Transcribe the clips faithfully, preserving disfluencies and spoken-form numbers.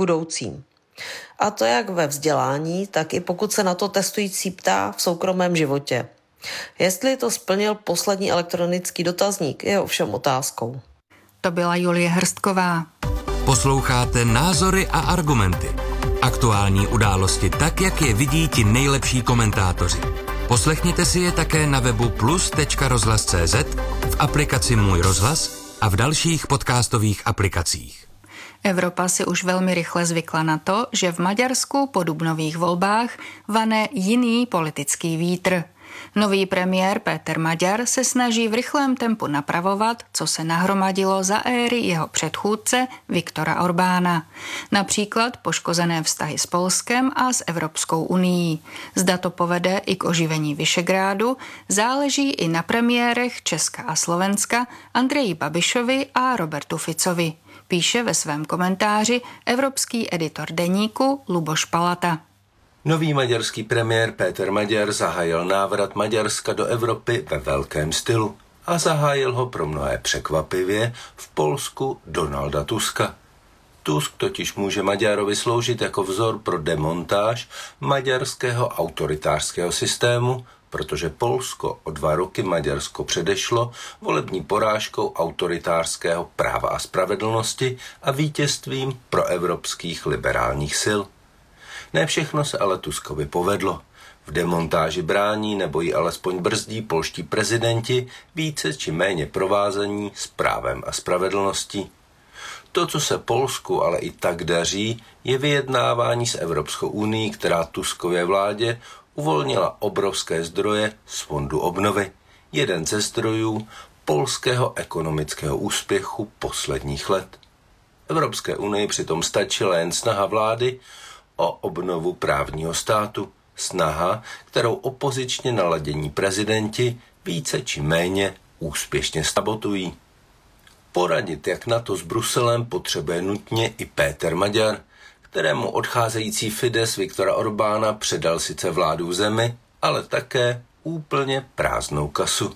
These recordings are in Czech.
budoucím. A to jak ve vzdělání, tak i pokud se na to testující ptá v soukromém životě. Jestli to splnil poslední elektronický dotazník, je ovšem otázkou. To byla Julie Hrstková. Posloucháte Názory a argumenty. Aktuální události tak, jak je vidí ti nejlepší komentátoři. Poslechněte si je také na webu plus tečka rozhlas tečka cé zet, v aplikaci Můj rozhlas a v dalších podcastových aplikacích. Evropa si už velmi rychle zvykla na to, že v Maďarsku po dubnových volbách vane jiný politický vítr. Nový premiér Péter Maďar se snaží v rychlém tempu napravovat, co se nahromadilo za éry jeho předchůdce Viktora Orbána. Například poškozené vztahy s Polskem a s Evropskou unií. Zda to povede i k oživení Visegrádu, záleží i na premiérech Česka a Slovenska Andreji Babišovi a Robertu Ficovi. Píše ve svém komentáři evropský editor deníku Luboš Palata. Nový maďarský premiér Péter Maďar zahájil návrat Maďarska do Evropy ve velkém stylu a zahájil ho pro mnohé překvapivě v Polsku Donalda Tuska. Tusk totiž může Maďarovi sloužit jako vzor pro demontáž maďarského autoritářského systému, protože Polsko o dva roky Maďarsko předešlo volební porážkou autoritářského práva a spravedlnosti a vítězstvím proevropských liberálních sil. Ne všechno se ale Tuskovi povedlo. V demontáži brání nebo ji alespoň brzdí polští prezidenti více či méně provázaní s právem a spravedlností. To, co se Polsku ale i tak daří, je vyjednávání s Evropskou unií, která Tuskově vládě uvolnila obrovské zdroje z fondu obnovy. Jeden ze zdrojů polského ekonomického úspěchu posledních let. Evropské unii přitom stačila jen snaha vlády o obnovu právního státu. Snaha, kterou opozičně naladění prezidenti více či méně úspěšně sabotují. Poradit, jak na to s Bruselem, potřebuje nutně i Péter Maďar, kterému odcházející Fidesz Viktora Orbána předal sice vládu v zemi, ale také úplně prázdnou kasu.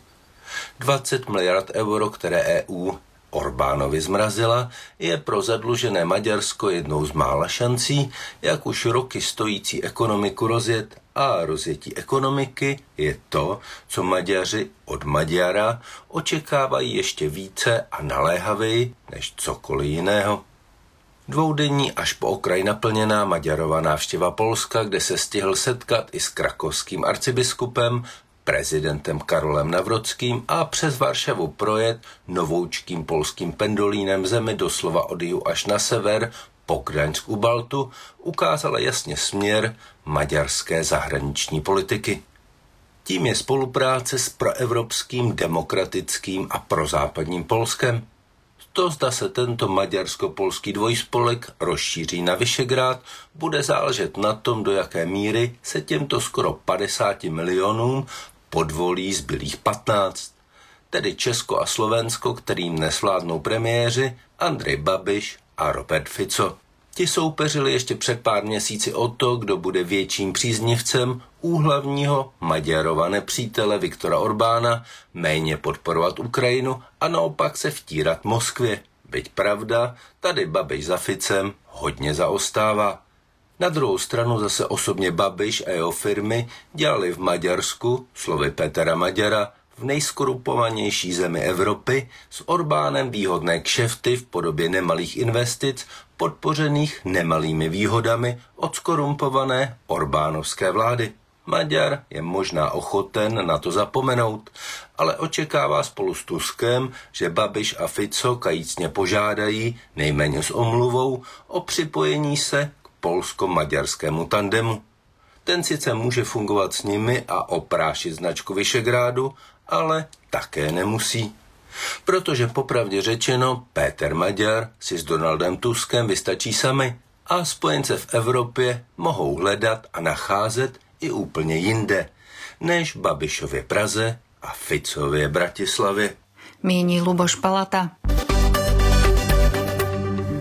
dvacet miliard euro, které E U Orbánovi zmrazila, je pro zadlužené Maďarsko jednou z mála šancí, jak už roky stojící ekonomiku rozjet, a rozjetí ekonomiky je to, co Maďaři od Maďara očekávají ještě více a naléhavěji než cokoliv jiného. Dvoudenní až po okraj naplněná Maďarova návštěva Polska, kde se stihl setkat i s krakovským arcibiskupem, prezidentem Karolem Nawrockim a přes Varšavu projet novoučkým polským pendolínem zemi doslova od jihu až na sever po Gdaňsk u Baltu, ukázala jasně směr maďarské zahraniční politiky. Tím je spolupráce s proevropským, demokratickým a prozápadním Polskem. To, zda se tento maďarsko-polský dvojspolek rozšíří na Visegrád, bude záležet na tom, do jaké míry se těmto skoro padesáti milionům podvolí zbylých patnáct. Tedy Česko a Slovensko, kterým nesvládnou premiéři Andrej Babiš a Robert Fico. Ti soupeřili ještě před pár měsíci o to, kdo bude větším příznivcem úhlavního Maďarova nepřítele Viktora Orbána, méně podporovat Ukrajinu a naopak se vtírat Moskvě. Byť pravda, tady Babiš za Ficem hodně zaostává. Na druhou stranu zase osobně Babiš a jeho firmy dělali v Maďarsku, slovy Pétera Maďara, v nejskorupovanější zemi Evropy s Orbánem výhodné kšefty v podobě nemalých investic, podpořených nemalými výhodami od skorumpované orbánovské vlády. Maďar je možná ochoten na to zapomenout, ale očekává spolu s Tuskem, že Babiš a Fico kajícně požádají, nejméně s omluvou, o připojení se k polsko-maďarskému tandemu. Ten sice může fungovat s nimi a oprášit značku Visegrádu, ale také nemusí. Protože popravdě řečeno, Péter Maďar si s Donaldem Tuskem vystačí sami a spojence v Evropě mohou hledat a nacházet i úplně jinde, než v Babišově Praze a Ficově Bratislavě. Míní Luboš Palata.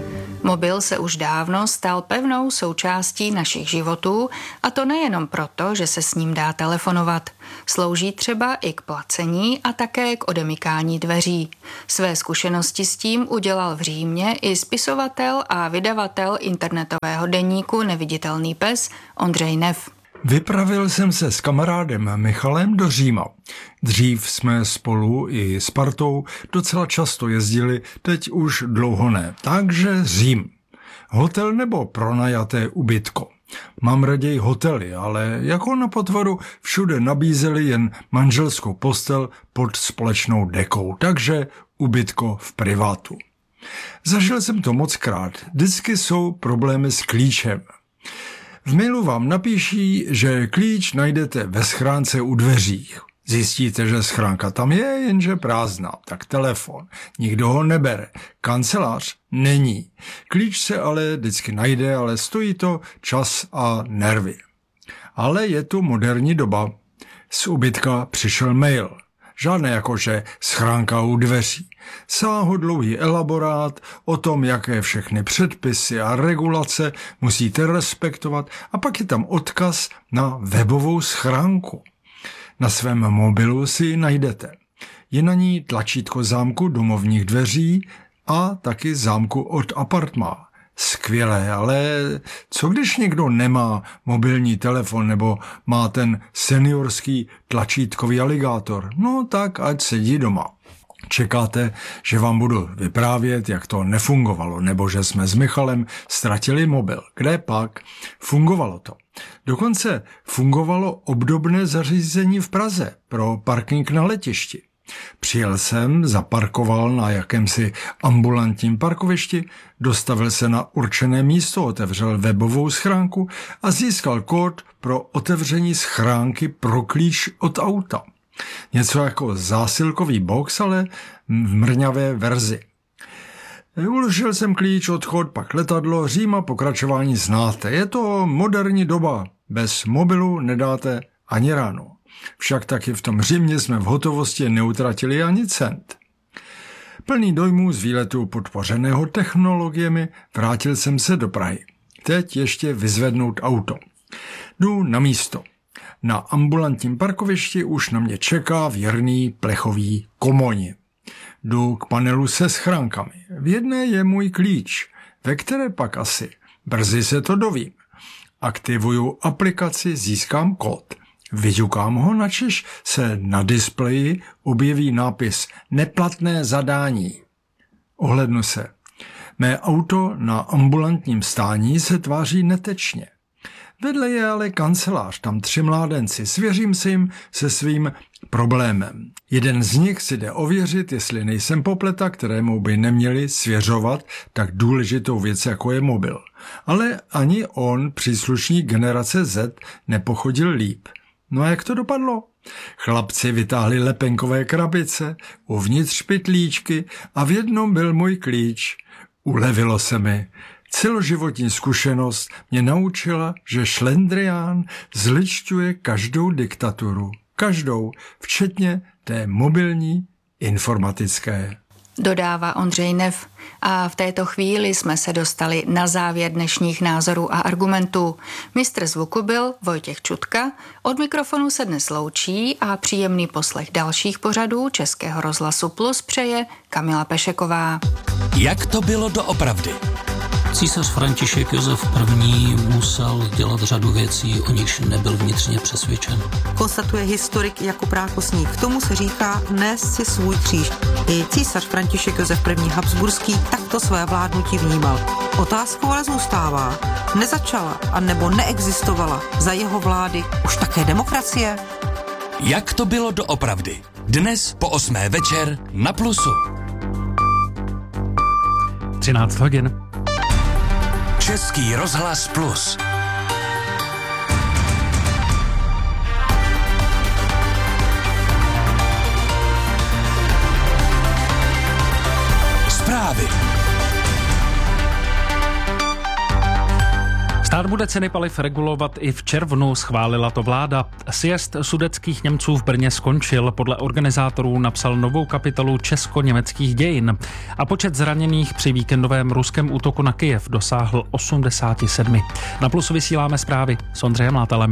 Mobil se už dávno stal pevnou součástí našich životů, a to nejenom proto, že se s ním dá telefonovat. Slouží třeba i k placení a také k odemykání dveří. Své zkušenosti s tím udělal v Římě i spisovatel a vydavatel internetového deníku Neviditelný pes Ondřej Neff. Vypravil jsem se s kamarádem Michalem do Říma. Dřív jsme spolu i s partou docela často jezdili, teď už dlouho ne. Takže Řím. Hotel nebo pronajaté ubytko. Mám raději hotely, ale jako na potvoru všude nabízeli jen manželskou postel pod společnou dekou, takže ubytko v privátu. Zažil jsem to mockrát, vždycky jsou problémy s klíčem. V mailu vám napíší, že klíč najdete ve schránce u dveří. Zjistíte, že schránka tam je, jenže prázdná. Tak telefon. Nikdo ho nebere. Kancelář není. Klíč se ale vždycky najde, ale stojí to čas a nervy. Ale je tu moderní doba. Z ubytka přišel mail. Žádné jakože schránka u dveří. Sáhodlouhý elaborát o tom, jaké všechny předpisy a regulace musíte respektovat, a pak je tam odkaz na webovou schránku. Na svém mobilu si ji najdete. Je na ní tlačítko zámku domovních dveří a taky zámku od apartmá. Skvělé, ale co když někdo nemá mobilní telefon nebo má ten seniorský tlačítkový aligátor? No tak ať sedí doma. Čekáte, že vám budu vyprávět, jak to nefungovalo, nebo že jsme s Michalem ztratili mobil. Kde pak? Fungovalo to. Dokonce fungovalo obdobné zařízení v Praze pro parking na letišti. Přijel jsem, zaparkoval na jakémsi ambulantním parkovišti, dostavil se na určené místo, otevřel webovou schránku a získal kód pro otevření schránky pro klíč od auta. Něco jako zásilkový box, ale v mrňavé verzi. Uložil jsem klíč, odchod, pak letadlo, Řím a pokračování znáte. Je to moderní doba. Bez mobilu nedáte ani ráno. Však taky v tom Římě jsme v hotovosti neutratili ani cent. Plný dojmů z výletu podpořeného technologiemi vrátil jsem se do Prahy. Teď ještě vyzvednout auto. Jdu na místo. Na ambulantním parkovišti už na mě čeká věrný plechový komoň. Jdu k panelu se schránkami. V jedné je můj klíč, ve které pak asi. Brzy se to dovím. Aktivuju aplikaci, získám kód. Vyťukám ho, načež se na displeji objeví nápis Neplatné zadání. Ohlednu se. Mé auto na ambulantním stání se tváří netečně. Vedle je ale kancelář, tam tři mládenci, svěřím si jim se svým problémem. Jeden z nich si jde ověřit, jestli nejsem popleta, kterému by neměli svěřovat tak důležitou věc, jako je mobil. Ale ani on, příslušník generace Z, nepochodil líp. No a jak to dopadlo? Chlapci vytáhli lepenkové krabice, uvnitř pytlíčky a v jednom byl můj klíč. Ulevilo se mi. Celoživotní zkušenost mě naučila, že šlendrián zličťuje každou diktaturu. Každou, včetně té mobilní informatické. Dodává Ondřej Neff. A v této chvíli jsme se dostali na závěr dnešních názorů a argumentů. Mistr zvuku byl Vojtěch Čutka, od mikrofonu se dnes loučí a příjemný poslech dalších pořadů Českého rozhlasu Plus přeje Kamila Pešeková. Jak to bylo doopravdy? Císař František Josef I. musel dělat řadu věcí, o nichž nebyl vnitřně přesvědčen. Konstatuje historik Jakub Rákosník. K tomu se říká nést si svůj kříž. I císař František Josef I. Habsburský takto své vládnutí vnímal. Otázkou ale zůstává, nezačala a nebo neexistovala za jeho vlády už také demokracie? Jak to bylo doopravdy? Dnes po osmé večer na Plusu. třináct hodin. Český rozhlas Plus. Zprávy. Stát bude ceny paliv regulovat i v červnu, schválila to vláda. Sjezd sudetských Němců v Brně skončil, podle organizátorů napsal novou kapitolu česko-německých dějin a počet zraněných při víkendovém ruském útoku na Kyjev dosáhl osmdesát sedm. Na Plusu vysíláme zprávy s Ondřejem Látelem.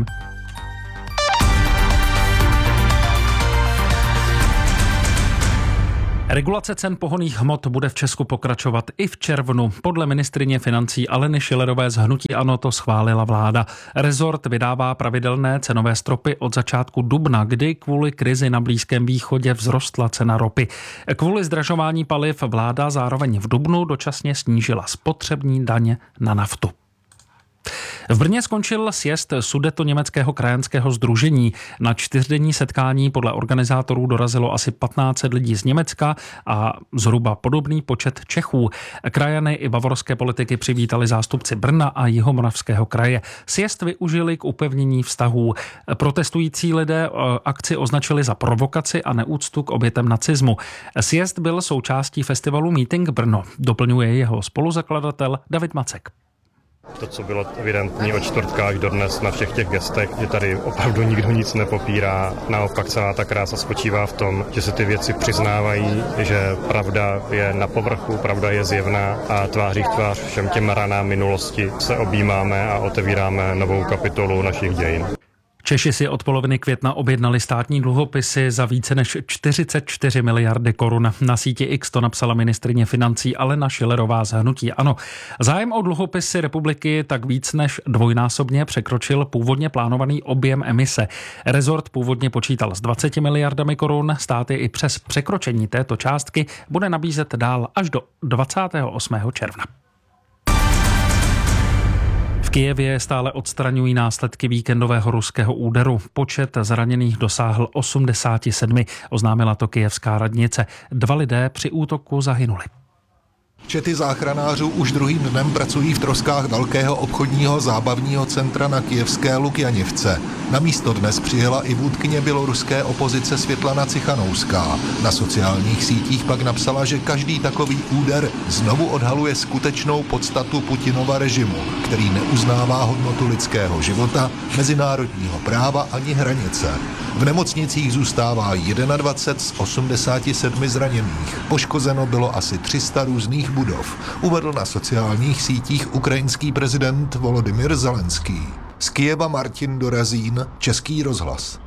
Regulace cen pohonných hmot bude v Česku pokračovat i v červnu. Podle ministryně financí Aleny Schillerové z hnutí ANO to schválila vláda. Rezort vydává pravidelné cenové stropy od začátku dubna, kdy kvůli krizi na Blízkém východě vzrostla cena ropy. Kvůli zdražování paliv vláda zároveň v dubnu dočasně snížila spotřební daně na naftu. V Brně skončil sjezd Sudetoněmeckého krajanského sdružení. Na čtyřdenní setkání podle organizátorů dorazilo asi patnáct set lidí z Německa a zhruba podobný počet Čechů. Krajany i bavorské politiky přivítali zástupci Brna a Jihomoravského kraje. Sjezd využili k upevnění vztahů. Protestující lidé akci označili za provokaci a neúctu k obětem nacismu. Sjezd byl součástí festivalu Meeting Brno. Doplňuje jeho spoluzakladatel David Macek. To, co bylo evidentní od čtvrtka až do dnes na všech těch gestech, že tady opravdu nikdo nic nepopírá. Naopak celá ta krása spočívá v tom, že se ty věci přiznávají, že pravda je na povrchu, pravda je zjevná a tváří v tvář všem těm ranám minulosti se objímáme a otevíráme novou kapitolu našich dějin. Češi si od poloviny května objednali státní dluhopisy za více než čtyřicet čtyři miliardy korun. Na síti X to napsala ministryně financí Alena Schillerová z hnutí ANO. Zájem o dluhopisy republiky tak víc než dvojnásobně překročil původně plánovaný objem emise. Rezort původně počítal s dvaceti miliardami korun, stát je i přes překročení této částky bude nabízet dál až do dvacátého osmého června. V Kyjevě stále odstraňují následky víkendového ruského úderu. Počet zraněných dosáhl osmdesát sedm, oznámila to kyjevská radnice. Dva lidé při útoku zahynuli. Čety záchranářů už druhým dnem pracují v troskách velkého obchodního zábavního centra na kyjevské Lukjanivce. Na místo dnes přijela i vůdkyně běloruské opozice Světlana Cichanouská. Na sociálních sítích pak napsala, že každý takový úder znovu odhaluje skutečnou podstatu Putinova režimu, který neuznává hodnotu lidského života, mezinárodního práva ani hranice. V nemocnicích zůstává dvacet jedna z osmdesáti sedmi zraněných. Poškozeno bylo asi tři sta různých budov, uvedl na sociálních sítích ukrajinský prezident Volodymyr Zelenský. Z Kyjeva Martin Dorazín, Český rozhlas.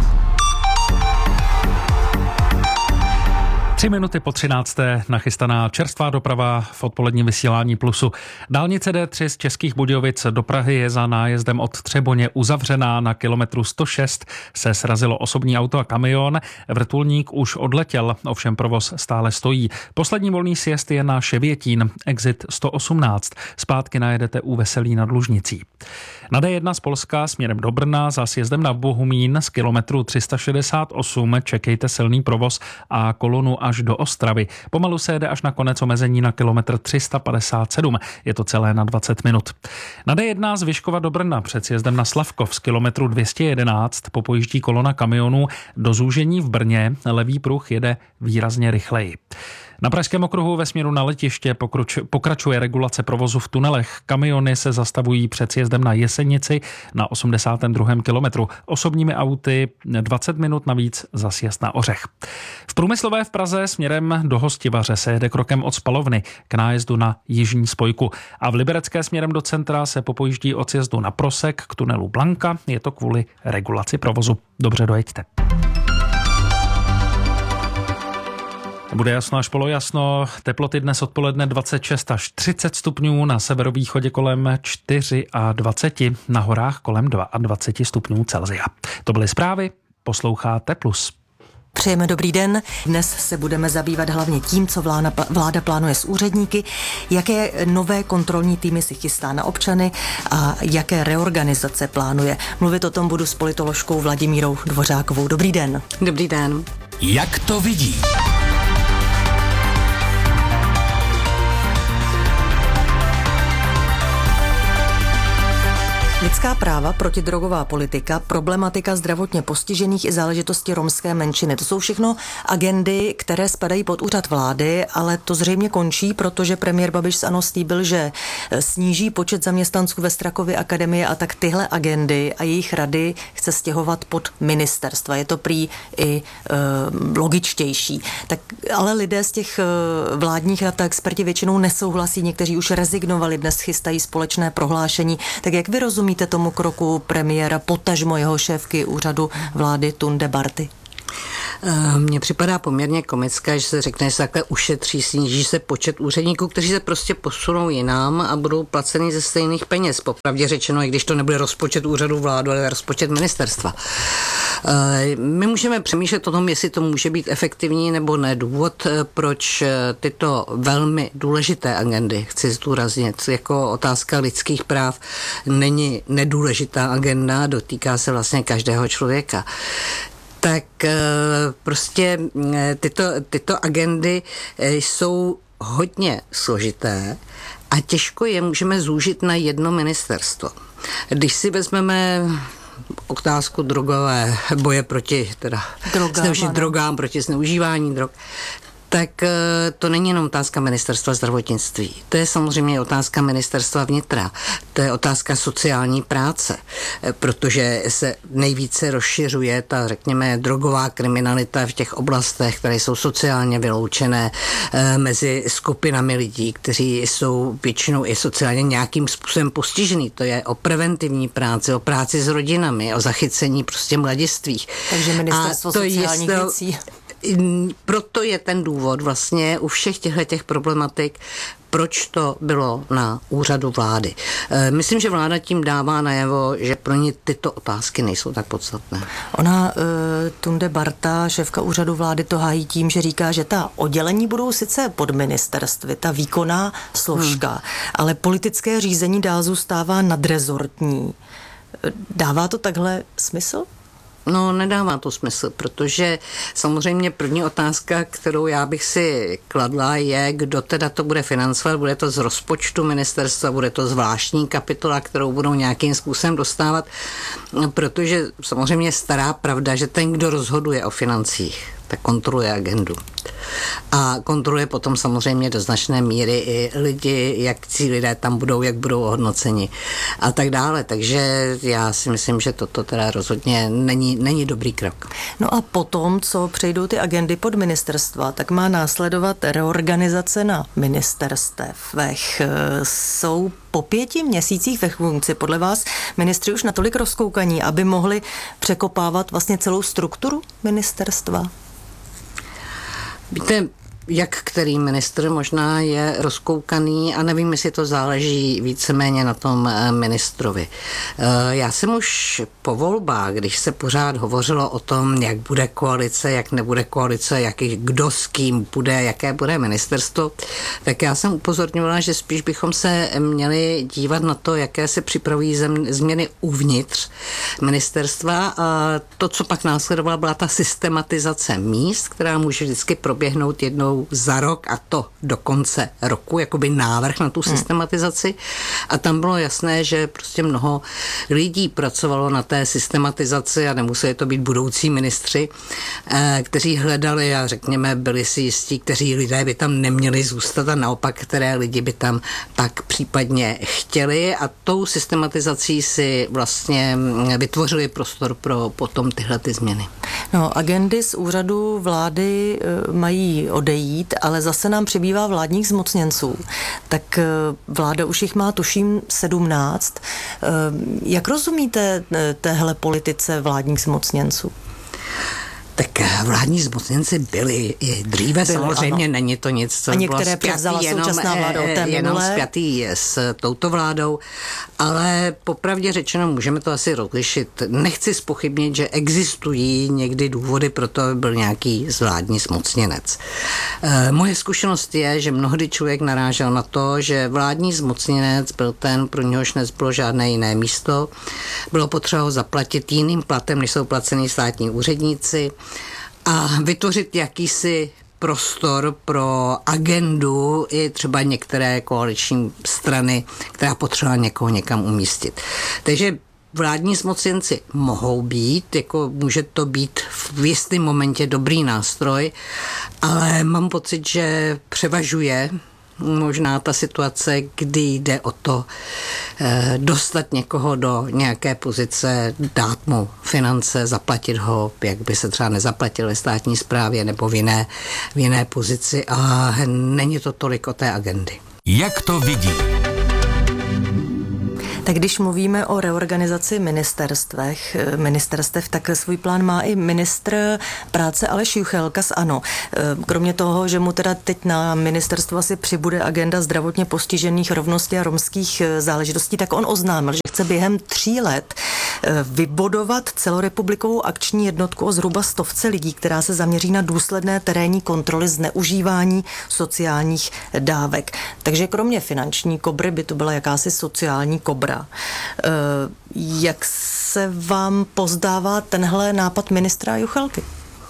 Tři minuty po třinácté nachystaná čerstvá doprava v odpoledním vysílání Plusu. Dálnice D tři z Českých Budějovic do Prahy je za nájezdem od Třeboně uzavřená. Na kilometru sto šest se srazilo osobní auto a kamion. Vrtulník už odletěl, ovšem provoz stále stojí. Poslední volný sjezd je na Ševětín, exit sto osmnáct. Zpátky najedete u Veselí nad Lužnicí. Na D jedna z Polska směrem do Brna za sjezdem na Bohumín z kilometru tři sta šedesát osm čekejte silný provoz a kolonu až do Ostravy. Pomalu se jede až na konec omezení na kilometr tři sta padesát sedm. Je to celé na dvacet minut. Na D jedna z Vyškova do Brna před sjezdem na Slavkov z kilometru dvě stě jedenáct popojíždí kolona kamionů do zúžení v Brně. Levý pruh jede výrazně rychleji. Na Pražském okruhu ve směru na letiště pokračuje regulace provozu v tunelech. Kamiony se zastavují před sjezdem na Jesenici na osmdesátém druhém kilometru. Osobními auty dvacet minut navíc za sjezd na Ořech. V Průmyslové v Praze směrem do Hostivaře se jede krokem od spalovny k nájezdu na jižní spojku. A v Liberecké směrem do centra se popojíždí od sjezdu na Prosek k tunelu Blanka. Je to kvůli regulaci provozu. Dobře dojeďte. Bude jasno až polojasno, teploty dnes odpoledne dvacet šest až třicet stupňů, na severovýchodě kolem dvacet čtyři, na horách kolem dvacet dva stupňů Celsia. To byly zprávy, posloucháte Plus. Přejeme dobrý den. Dnes se budeme zabývat hlavně tím, co vláda, vláda plánuje s úředníky, jaké nové kontrolní týmy si chystá na občany a jaké reorganizace plánuje. Mluvit o tom budu s politoložkou Vladimírou Dvořákovou. Dobrý den. Dobrý den. Jak to vidí? Lidská práva, protidrogová politika, problematika zdravotně postižených i záležitosti romské menšiny. To jsou všechno agendy, které spadají pod úřad vlády, ale to zřejmě končí, protože premiér Babiš z ANO slíbil, že sníží počet zaměstnanců ve Strakově akademii a tak tyhle agendy a jejich rady chce stěhovat pod ministerstva. Je to prý i e, logičtější. Tak, ale lidé z těch e, vládních rad a experti většinou nesouhlasí, někteří už rezignovali, dnes chystají společné prohlášení. Tak jak vy rozumíte tomu kroku premiéra, potažmo jeho šéfky úřadu vlády Tunde Barty? Mně připadá poměrně komické, že se řekne, že se takhle ušetří, sníží se počet úředníků, kteří se prostě posunou jinam a budou placeni ze stejných peněz. Popravdě řečeno, i když to nebude rozpočet úřadu vládu, ale rozpočet ministerstva. My můžeme přemýšlet o tom, jestli to může být efektivní nebo ne. Důvod, proč tyto velmi důležité agendy, chci zdůraznit, jako otázka lidských práv, není nedůležitá agenda, dotýká se vlastně každého člověka. Tak prostě tyto, tyto agendy jsou hodně složité a těžko je můžeme zúžit na jedno ministerstvo. Když si vezmeme otázku drogové, boje proti teda zneužít drogám, proti zneužívání drog, tak to není jenom otázka ministerstva zdravotnictví. To je samozřejmě otázka ministerstva vnitra. To je otázka sociální práce, protože se nejvíce rozšiřuje ta, řekněme, drogová kriminalita v těch oblastech, které jsou sociálně vyloučené mezi skupinami lidí, kteří jsou většinou i sociálně nějakým způsobem postižený. To je o preventivní práci, o práci s rodinami, o zachycení prostě mladistvých. Takže ministerstvo sociálních věcí. Proto je ten důvod vlastně u všech těchto problematik, proč to bylo na úřadu vlády. Myslím, že vláda tím dává najevo, že pro ně tyto otázky nejsou tak podstatné. Ona, Tunde Barta, šéfka úřadu vlády, to hájí tím, že říká, že ta oddělení budou sice pod ministerstvy, ta výkonná složka, hmm. ale politické řízení dál zůstává nadrezortní. Dává to takhle smysl? No, nedává to smysl, protože samozřejmě první otázka, kterou já bych si kladla, je, kdo teda to bude financovat. Bude to z rozpočtu ministerstva, bude to zvláštní kapitola, kterou budou nějakým způsobem dostávat, protože samozřejmě je stará pravda, že ten, kdo rozhoduje o financích, tak kontroluje agendu. A kontroluje potom samozřejmě do značné míry i lidi, jak ci lidé tam budou, jak budou ohodnoceni a tak dále. Takže já si myslím, že toto teda rozhodně není, není dobrý krok. No a potom, co přejdou ty agendy pod ministerstva, tak má následovat reorganizace na ministerstvech. Jsou po pěti měsících ve funkci podle vás ministři už natolik rozkoukaní, aby mohli překopávat vlastně celou strukturu ministerstva? Víte, jak který ministr možná je rozkoukaný a nevím, jestli to záleží víceméně na tom ministrovi. Já jsem už po volbách, když se pořád hovořilo o tom, jak bude koalice, jak nebude koalice, jak kdo s kým bude, jaké bude ministerstvo, tak já jsem upozorňovala, že spíš bychom se měli dívat na to, jaké se připravují změny uvnitř ministerstva a to, co pak následovalo, byla ta systematizace míst, která může vždycky proběhnout jednou za rok a to do konce roku, jakoby návrh na tu systematizaci. A tam bylo jasné, že prostě mnoho lidí pracovalo na té systematizaci a nemuseli to být budoucí ministři, kteří hledali a řekněme byli si jistí, kteří lidé by tam neměli zůstat a naopak, které lidi by tam pak případně chtěli a tou systematizací si vlastně vytvořili prostor pro potom tyhle ty změny. No, agendy z úřadu vlády mají odejít, ale zase nám přibývá vládních zmocněnců. Tak vláda už jich má, tuším, sedmnáct. Jak rozumíte téhle politice vládních zmocněnců? Tak vládní zmocněnci byli i dříve, byli, samozřejmě ano. Není to nic, co bylo spjatý jenom, jenom spjatý s touto vládou, ale popravdě řečeno můžeme to asi rozlišit. Nechci zpochybnit, že existují někdy důvody pro to, aby byl nějaký vládní zmocněnec. E, moje zkušenost je, že mnohdy člověk narážel na to, že vládní zmocněnec byl ten, pro něhož nezbylo žádné jiné místo. Bylo potřeba ho zaplatit jiným platem, než jsou placení státní úředníci, a vytvořit jakýsi prostor pro agendu i třeba některé koaliční strany, která potřeba někoho někam umístit. Takže vládní zmocněnci mohou být, jako může to být v jistém momentě dobrý nástroj, ale mám pocit, že převažuje možná ta situace, kdy jde o to eh, dostat někoho do nějaké pozice, dát mu finance, zaplatit ho, jak by se třeba nezaplatil ve státní správě nebo v jiné, v jiné pozici a není to tolik o té agendy. Jak to vidí? Tak když mluvíme o reorganizaci ministerstvech, ministerstev, tak svůj plán má i ministr práce Aleš Juchelka z ANO. Kromě toho, že mu teda teď na ministerstvu asi přibude agenda zdravotně postižených, rovnosti a romských záležitostí, tak on oznámil, že chce během tří let vybodovat celorepublikovou akční jednotku o zhruba stovce lidí, která se zaměří na důsledné terénní kontroly zneužívání sociálních dávek. Takže kromě finanční kobry by to byla jakási sociální kobra. Jak se vám pozdává tenhle nápad ministra Juchelky?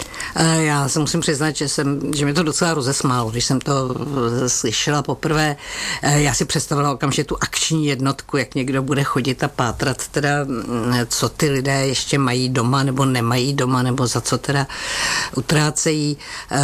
Já se musím přiznat, že, jsem, že mě to docela rozesmálo, když jsem to slyšela poprvé. Já si představila okamžitě tu akční jednotku, jak někdo bude chodit a pátrat, teda, co ty lidé ještě mají doma nebo nemají doma, nebo za co teda utrácejí.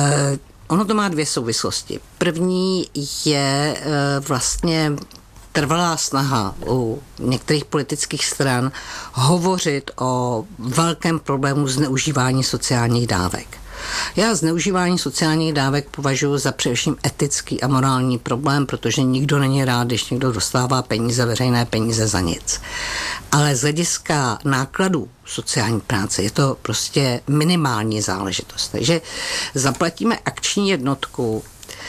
Ono to má dvě souvislosti. První je vlastně trvalá snaha u některých politických stran hovořit o velkém problému zneužívání sociálních dávek. Já zneužívání sociálních dávek považuji za především etický a morální problém, protože nikdo není rád, když někdo dostává peníze, veřejné peníze za nic. Ale z hlediska nákladů sociální práce je to prostě minimální záležitost. Takže zaplatíme akční jednotku,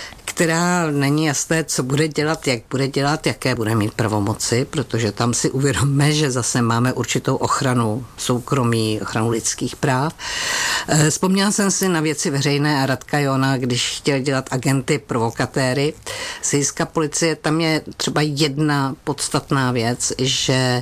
která není jasné, co bude dělat, jak bude dělat, jaké bude mít pravomoci, protože tam si uvědomme, že zase máme určitou ochranu soukromí, ochranu lidských práv. Vzpomněla jsem si na Věci veřejné a Radka Johna, když chtěl dělat agenty provokatéry. Z hlediska policie tam je třeba jedna podstatná věc, že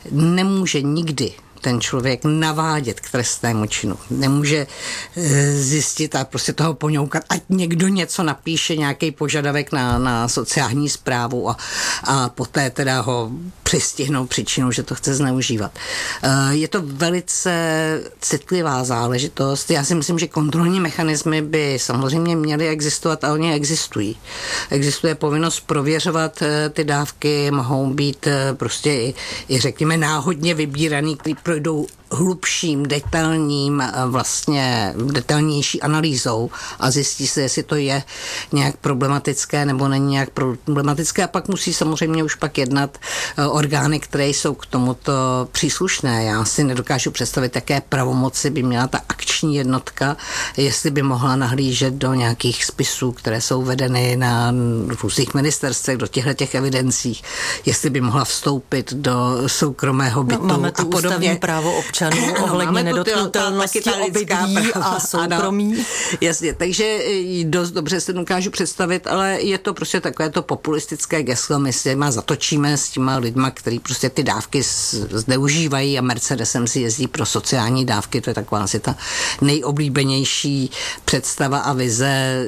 nemůže nikdy ten člověk navádět k trestnému činu. Nemůže e, zjistit a prostě toho poňoukat, ať někdo něco napíše, nějaký požadavek na, na sociální správu a, a poté teda ho přistihnou příčinou, že to chce zneužívat. E, je to velice citlivá záležitost. Já si myslím, že kontrolní mechanismy by samozřejmě měly existovat a oni existují. Existuje povinnost prověřovat e, ty dávky, mohou být e, prostě i, i řekněme náhodně vybíraný, který projdou hlubším, detailním, vlastně detailnější analýzou a zjistí se, jestli to je nějak problematické nebo není nějak problematické a pak musí samozřejmě už pak jednat orgány, které jsou k tomuto příslušné. Já si nedokážu představit, jaké pravomoci by měla ta akční jednotka, jestli by mohla nahlížet do nějakých spisů, které jsou vedeny na různých ministerstvech, do těchto těch evidencích, jestli by mohla vstoupit do soukromého bytu no, máme tu a podobně. Ústavní právo občanů ohledně nedotknutelnosti obydlí a soukromí. Ano, jasně, takže dost dobře si dokážu představit, ale je to prostě takové to populistické geslo, my si má zatočíme s těma lidma, který prostě ty dávky zneužívají a Mercedesem si jezdí pro sociální dávky, to je taková asi ta nejoblíbenější představa a vize.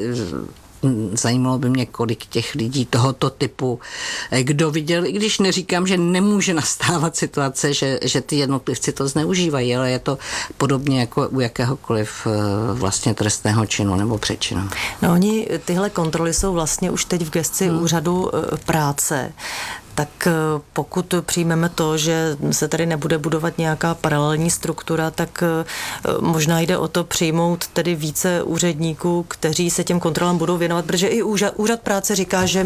Zajímalo by mě, kolik těch lidí tohoto typu, kdo viděl, i když neříkám, že nemůže nastávat situace, že, že ty jednotlivci to zneužívají, ale je to podobně jako u jakéhokoliv vlastně trestného činu nebo přečinu. No oni, tyhle kontroly jsou vlastně už teď v gesci hmm. úřadu práce. Tak pokud přijmeme to, že se tady nebude budovat nějaká paralelní struktura, tak možná jde o to přijmout tedy více úředníků, kteří se těm kontrolám budou věnovat, protože i úřad, úřad práce říká, že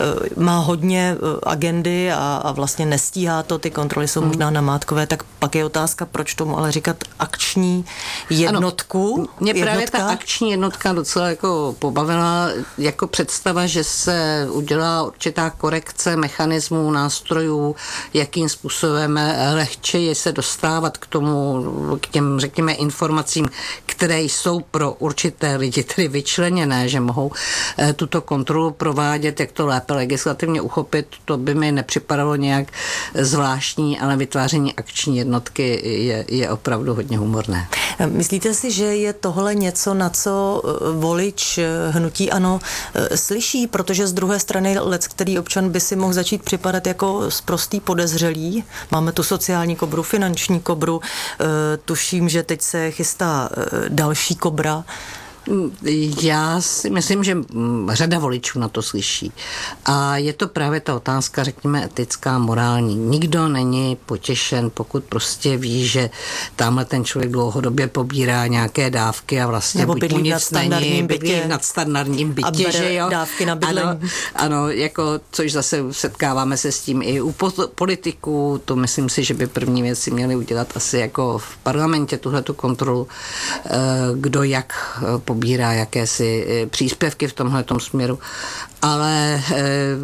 má hodně agendy a, a vlastně nestíhá to, ty kontroly jsou možná namátkové, tak pak je otázka, proč tomu ale říkat akční jednotku. Ano, mě právě jednotka? ta akční jednotka docela jako pobavila jako představa, že se udělá určitá korekce mechanismů, nástrojů, jakým způsobem lehčeji se dostávat k tomu, k těm, řekněme, informacím, které jsou pro určité lidi tedy vyčleněné, že mohou tuto kontrolu provádět, jak to lépe legislativně uchopit, to by mi nepřipadalo nějak zvláštní, ale vytváření akční jednotky je, je opravdu hodně humorné. Myslíte si, že je tohle něco, na co volič hnutí ANO slyší, protože z druhé strany lec, který občan by si mohl začít připadat jako sprostý podezřelý. Máme tu sociální kobru, finanční kobru, tuším, že teď se chystá další kobra. Já si myslím, že řada voličů na to slyší. A je to právě ta otázka, řekněme, etická, morální. Nikdo není potěšen, pokud prostě ví, že tamhle ten člověk dlouhodobě pobírá nějaké dávky a vlastně nebo buď mu nic není, bydlí v nadstandardním bytě, že jo? Dávky na bydlení. Ano, ano, jako, což zase setkáváme se s tím i u politiků, to myslím si, že by první věci měli udělat asi jako v parlamentě tuhletu kontrolu, kdo jak pobírá jakési příspěvky v tomhletom směru. Ale e,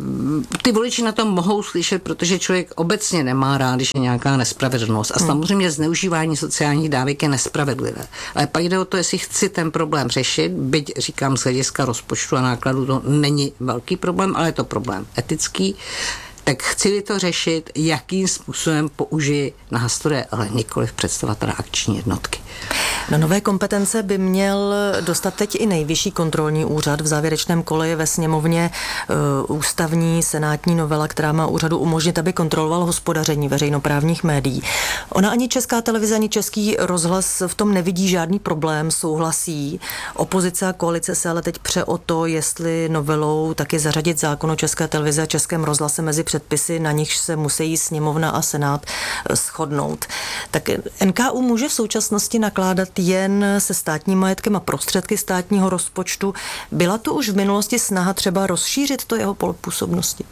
ty voliči na tom mohou slyšet, protože člověk obecně nemá rád, když je nějaká nespravedlnost. A samozřejmě zneužívání sociálních dávek je nespravedlivé. Ale pak jde o to, jestli chci ten problém řešit, byť říkám z hlediska rozpočtu a nákladů to není velký problém, ale je to problém etický. Tak chci to řešit, jakým způsobem použiji nástroje, ale nikoliv představatele akční jednotky. Na nové kompetence by měl dostat teď i nejvyšší kontrolní úřad. V závěrečném kole je ve sněmovně uh, ústavní senátní novela, která má úřadu umožnit, aby kontroloval hospodaření veřejnoprávních médií. Ona ani Česká televize, ani Český rozhlas v tom nevidí žádný problém, souhlasí. Opozice a koalice se ale teď pře o to, jestli novelou taky zařadit zákon o České televizi a Českém rozhlase mezi předpisy, na nichž se musí sněmovna a senát shodnout. Tak N K U může v současnosti nakládat jen se státním majetkem a prostředky státního rozpočtu. Byla to už v minulosti snaha třeba rozšířit to jeho pole působnosti?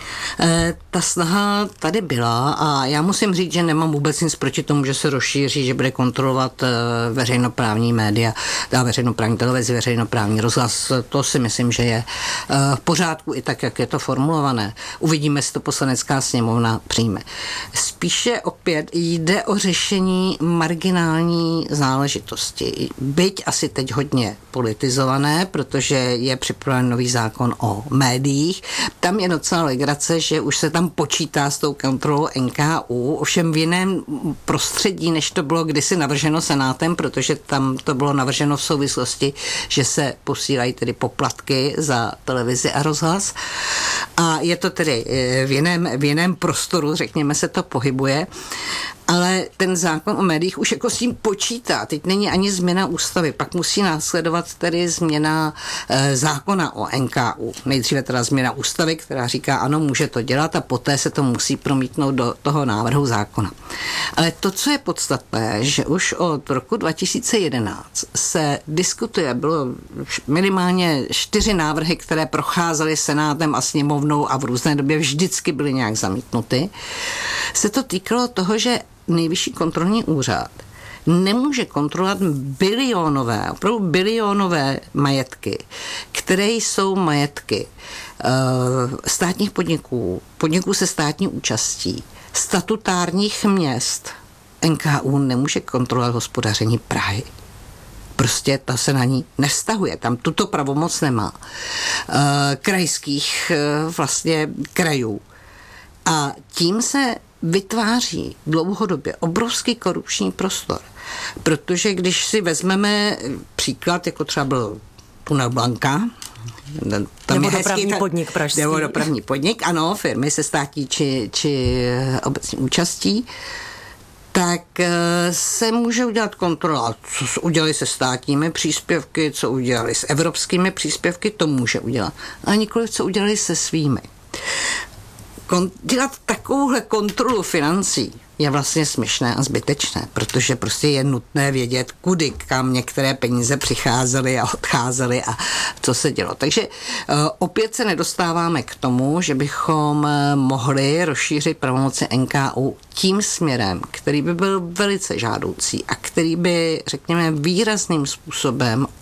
E, ta snaha tady byla a já musím říct, že nemám vůbec nic proti tomu, že se rozšíří, že bude kontrolovat e, veřejnoprávní média, dá veřejnoprávní televizi, veřejnoprávní rozhlas. To si myslím, že je e, v pořádku i tak, jak je to formulované. Uvidíme, jestli to poslanecká sněmovna přijme. Spíše opět jde o řešení marginální záležitosti. Byť asi teď hodně politizované, protože je připraven nový zákon o médiích. Tam je docela legrace, že už se tam počítá s tou kontrolou N K U, ovšem v jiném prostředí, než to bylo kdysi navrženo senátem, protože tam to bylo navrženo v souvislosti, že se posílají tedy poplatky za televizi a rozhlas. A je to tedy v jiném, v jiném prostoru, řekněme, se to pohybuje. Ale ten zákon o médiích už jako s tím počítá. Teď není ani změna ústavy, pak musí následovat tedy změna e, zákona o N K U. Nejdříve teda změna ústavy, která říká, ano, může to dělat a poté se to musí promítnout do toho návrhu zákona. Ale to, co je podstatné, že už od roku dva tisíce jedenáct se diskutuje, bylo minimálně čtyři návrhy, které procházely senátem a sněmovnou a v různé době vždycky byly nějak zamítnuty, se to týkalo toho, že Nejvyšší kontrolní úřad nemůže kontrolovat bilionové, opravdu bilionové majetky, které jsou majetky uh, státních podniků, podniků se státní účastí, statutárních měst. N K U nemůže kontrolovat hospodaření Prahy. Prostě ta se na ní nevztahuje, tam tuto pravomoc nemá. Uh, krajských uh, vlastně krajů. A tím se vytváří dlouhodobě obrovský korupční prostor. Protože když si vezmeme příklad, jako třeba byl Tunel Blanka, tam nebo dopravní ta, podnik pražský. Nebo dopravní podnik, ano, firmy se státní či, či obecní účastí, tak se může udělat kontrola, co udělali se státními příspěvky, co udělali s evropskými příspěvky, to může udělat. Ale nikoliv, co udělali se svými. Kon- dělat takovouhle kontrolu financí je vlastně směšné a zbytečné, protože prostě je nutné vědět, kudy, kam některé peníze přicházely a odcházely a co se dělo. Takže uh, opět se nedostáváme k tomu, že bychom uh, mohli rozšířit pravomoci N K U tím směrem, který by byl velice žádoucí a který by, řekněme, výrazným způsobem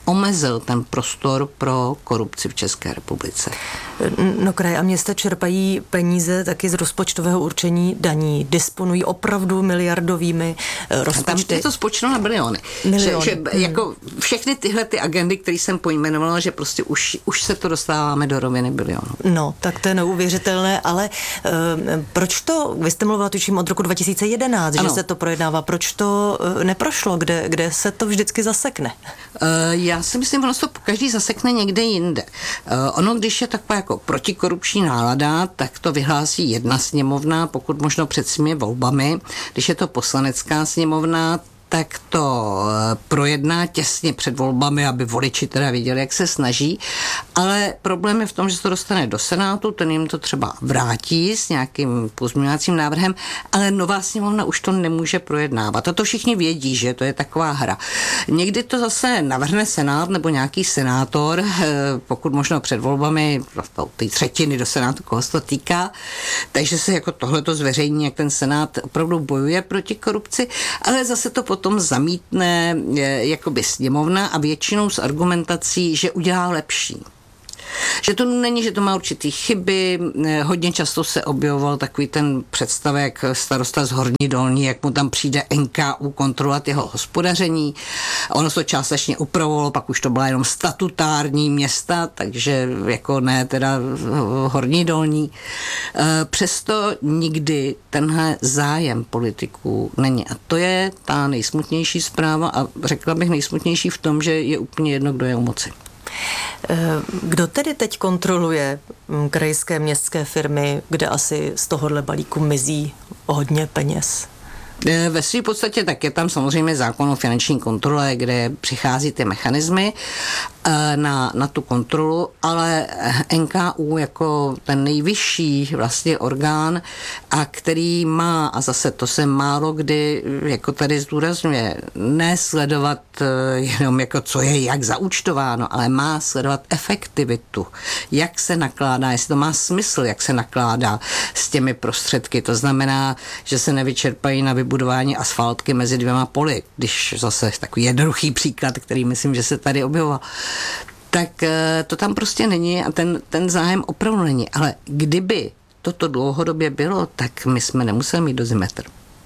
omezil ten prostor pro korupci v České republice. No, kraje a města čerpají peníze taky z rozpočtového určení daní, disponují opravdu miliardovými rozpočty. Tam je to spočítáno na biliony. Miliony. Že, že jako všechny tyhle ty agendy, které jsem pojmenovala, že prostě už, už se to dostáváme do roviny bilionů. No, tak to je neuvěřitelné, ale uh, proč to, vy jste mluvila tuším od roku dva tisíce jedenáct, ano. že se to projednává, proč to uh, neprošlo, kde, kde se to vždycky zasekne? Uh, já si myslím, ono to každý zasekne někde jinde. Uh, ono, když je taková jako protikorupční nálada, tak to vyhlásí jedna sněmovna, pokud možno před svými volbami. Když je to poslanecká sněmovna, tak to projedná těsně před volbami, aby voliči teda viděli, jak se snaží. Ale problém je v tom, že se to dostane do Senátu, ten jim to třeba vrátí s nějakým pozměňovacím návrhem, ale nová sněmovna už to nemůže projednávat. A to všichni vědí, že to je taková hra. Někdy to zase navrhne Senát nebo nějaký senátor, pokud možno před volbami, ty třetiny do Senátu, koho se to týká, takže se jako tohleto zveřejní, jak ten Senát opravdu bojuje proti korupci, ale zase to potom zamítne jakoby sněmovna a většinou s argumentací, že udělá lepší. Že to není, že to má určitý chyby, hodně často se objevoval takový ten představek starosta z Horní Dolní, jak mu tam přijde N K U kontrolovat jeho hospodaření. Ono se to částečně upravovalo, pak už to byla jenom statutární města, takže jako ne teda Horní Dolní. Přesto nikdy tenhle zájem politiků není. A to je ta nejsmutnější zpráva a řekla bych nejsmutnější v tom, že je úplně jedno, kdo je u moci. Kdo tedy teď kontroluje krajské městské firmy, kde asi z tohohle balíku mizí hodně peněz? Ve své podstatě tak je tam samozřejmě zákon o finanční kontrole, kde přichází ty mechanismy na, na tu kontrolu, ale N K U jako ten nejvyšší vlastně orgán, a který má, a zase to se málo kdy jako tady zdůrazňuje, ne sledovat jenom jako co je jak zaúčtováno, ale má sledovat efektivitu, jak se nakládá, jestli to má smysl, jak se nakládá s těmi prostředky. To znamená, že se nevyčerpají na vybudování asfaltky mezi dvěma poli, když zase takový jednoduchý příklad, který myslím, že se tady objevoval, tak to tam prostě není a ten, ten zájem opravdu není. Ale kdyby toto dlouhodobě bylo, tak my jsme nemuseli mít dozimetr.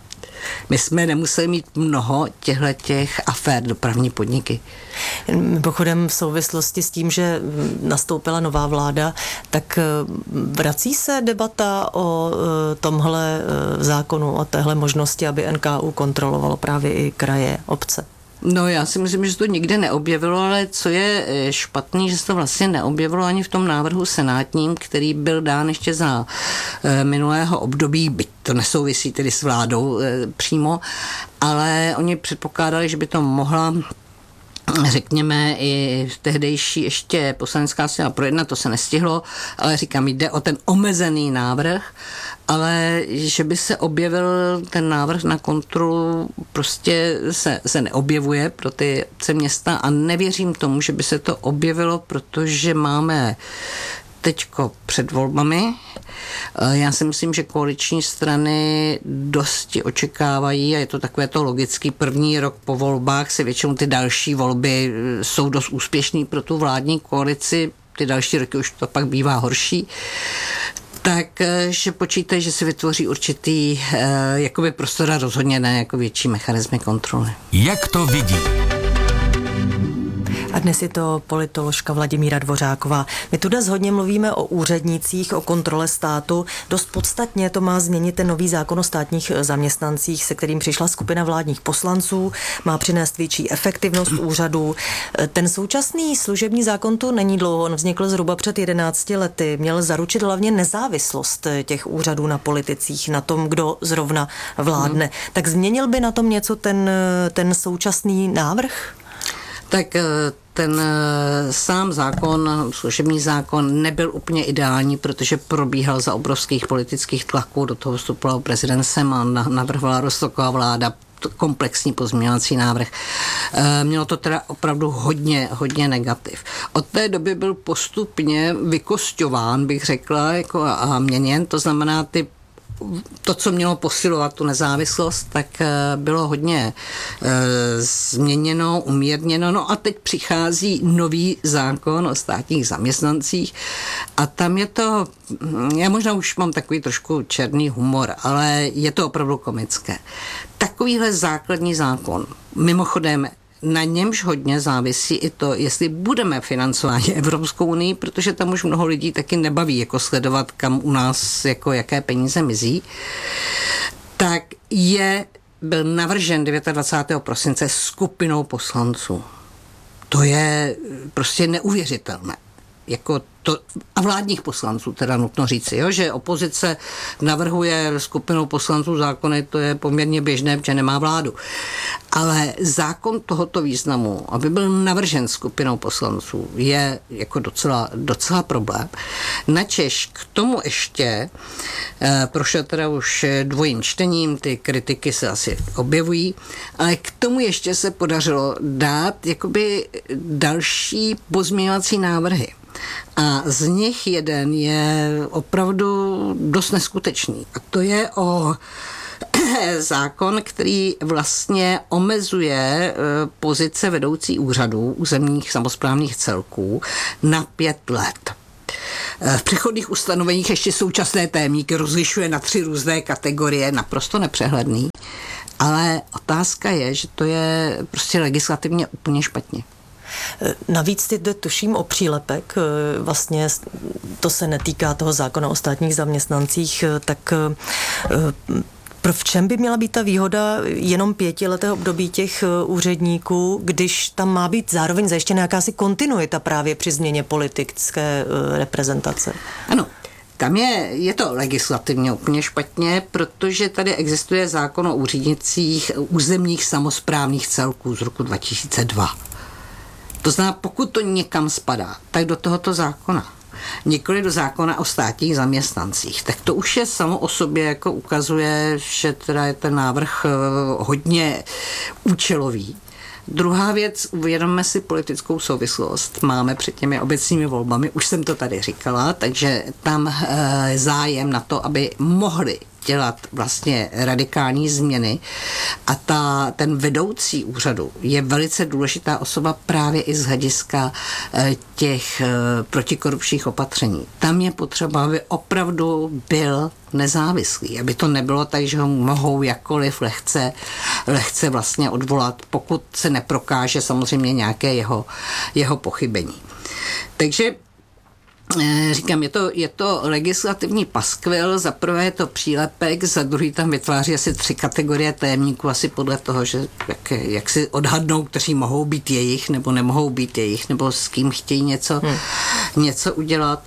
My jsme nemuseli mít mnoho těchto afér dopravní podniky. Pochodem v souvislosti s tím, že nastoupila nová vláda, tak vrací se debata o tomhle zákonu, o téhle možnosti, aby N K U kontrolovalo právě i kraje, obce? No já si myslím, že se to nikde neobjevilo, ale co je špatný, že se to vlastně neobjevilo ani v tom návrhu senátním, který byl dán ještě za e, minulého období, byť to nesouvisí tedy s vládou e, přímo, ale oni předpokládali, že by to mohla řekněme i tehdejší ještě poslanecká sněmovna projednat, to se nestihlo, ale říkám, jde o ten omezený návrh, ale že by se objevil ten návrh na kontrolu, prostě se, se neobjevuje pro ty obce města a nevěřím tomu, že by se to objevilo, protože máme teďko před volbami. Já si myslím, že koaliční strany dosti očekávají, a je to takové to logický, první rok po volbách se většinou ty další volby jsou dost úspěšný pro tu vládní koalici, ty další roky už to pak bývá horší, takže počítají, že se vytvoří určitý jakoby prostor a rozhodně ne jako větší mechanismy kontroly. Jak to vidí? A dnes je to politoložka Vladimíra Dvořáková. My tu dnes hodně mluvíme o úřednících, o kontrole státu. Dost podstatně to má změnit ten nový zákon o státních zaměstnancích, se kterým přišla skupina vládních poslanců. Má přinést větší efektivnost úřadů. Ten současný služební zákon tu není dlouho. On vznikl zhruba před jedenácti lety. Měl zaručit hlavně nezávislost těch úřadů na politicích, na tom, kdo zrovna vládne. Hmm. Tak změnil by na tom něco ten, ten současný návrh? Tak ten sám zákon, služební zákon nebyl úplně ideální, protože probíhal za obrovských politických tlaků, do toho vstupoval prezident Zeman, navrhovala Rusnoková vláda, komplexní pozměňovací návrh. Mělo to teda opravdu hodně, hodně negativ. Od té doby byl postupně vykosťován, bych řekla, jako a měněn, to znamená ty to, co mělo posilovat tu nezávislost, tak bylo hodně změněno, umírněno. No a teď přichází nový zákon o státních zaměstnancích a tam je to, já možná už mám takový trošku černý humor, ale je to opravdu komické. Takovýhle základní zákon, mimochodem, na němž hodně závisí i to, jestli budeme financováni Evropskou unii, protože tam už mnoho lidí taky nebaví jako sledovat, kam u nás, jako jaké peníze mizí, tak je, byl navržen dvacátého devátého prosince skupinou poslanců. To je prostě neuvěřitelné. Jako to, a vládních poslanců teda nutno říci, jo, že opozice navrhuje skupinou poslanců zákony, to je poměrně běžné, protože nemá vládu. Ale zákon tohoto významu, aby byl navržen skupinou poslanců, je jako docela, docela problém. Načež k tomu ještě eh, prošel teda už dvojím čtením, ty kritiky se asi objevují, ale k tomu ještě se podařilo dát jakoby další pozměňovací návrhy. A z nich jeden je opravdu dost neskutečný. A to je o zákon, který vlastně omezuje pozice vedoucí úřadů územních samosprávných celků na pět let. V přechodných ustanoveních ještě současné témníky rozlišuje na tři různé kategorie, naprosto nepřehledný. Ale otázka je, že to je prostě legislativně úplně špatně. Navíc teď tuším o přílepek, vlastně to se netýká toho zákona o státních zaměstnancích, tak pro v čem by měla být ta výhoda jenom pětiletého období těch úředníků, když tam má být zároveň zajištěna jakási kontinuita právě při změně politické reprezentace? Ano. Tam je, je to legislativně úplně špatně, protože tady existuje zákon o úřednicích územních samosprávných celků z roku dva tisíce dva. To znamená, pokud to někam spadá, tak do tohoto zákona. Nikoli do zákona o státních zaměstnancích. Tak to už je samo o sobě jako ukazuje, že teda je ten návrh hodně účelový. Druhá věc, uvědomme si politickou souvislost. Máme před těmi obecními volbami, už jsem to tady říkala, takže tam e, zájem na to, aby mohli dělat vlastně radikální změny a ta, ten vedoucí úřadu je velice důležitá osoba právě i z hlediska e, těch e, protikorupčních opatření. Tam je potřeba, aby opravdu byl nezávislý, aby to nebylo tak, že ho mohou jakkoliv lehce, lehce vlastně odvolat, pokud se neprokáže samozřejmě nějaké jeho, jeho pochybení. Takže říkám, je to, je to legislativní paskvil, za prvé je to přílepek, za druhý tam vytváří asi tři kategorie tajemníků, asi podle toho, že jak, jak si odhadnou, kteří mohou být jejich, nebo nemohou být jejich, nebo s kým chtějí něco, hmm. něco udělat.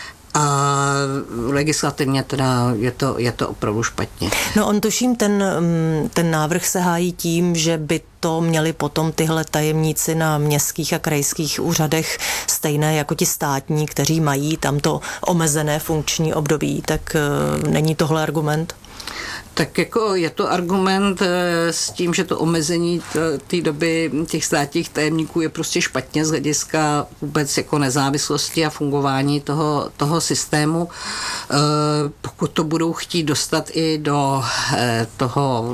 A legislativně teda je to, je to opravdu špatně. No on tuším, ten, ten návrh se hájí tím, že by to měli potom tyhle tajemníci na městských a krajských úřadech stejné jako ti státní, kteří mají tamto omezené funkční období. Tak není tohle argument? Tak jako je to argument s tím, že to omezení té doby těch státních tajemníků je prostě špatně z hlediska vůbec jako nezávislosti a fungování toho, toho systému. Pokud to budou chtít dostat i do toho,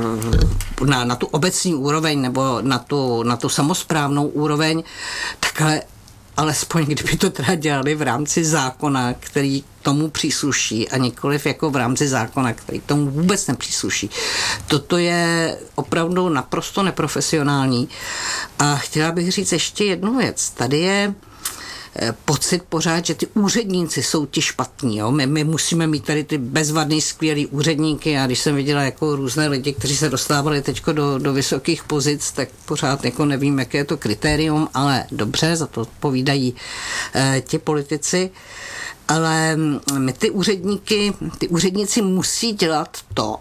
na, na tu obecní úroveň nebo na tu, na tu samosprávnou úroveň, tak ale alespoň kdyby to teda dělali v rámci zákona, který tomu přísluší a nikoliv jako v rámci zákona, který tomu vůbec nepřísluší. Toto je opravdu naprosto neprofesionální. A chtěla bych říct ještě jednu věc. Tady je pocit pořád, že ty úředníci jsou ti špatní. Jo? My, my musíme mít tady ty bezvadný, skvělý úředníky a když jsem viděla jako různé lidi, kteří se dostávali teďko do, do vysokých pozic, tak pořád jako nevím, jaké je to kritérium, ale dobře, za to povídají eh, ti politici. Ale my ty úředníky, ty úředníci musí dělat to,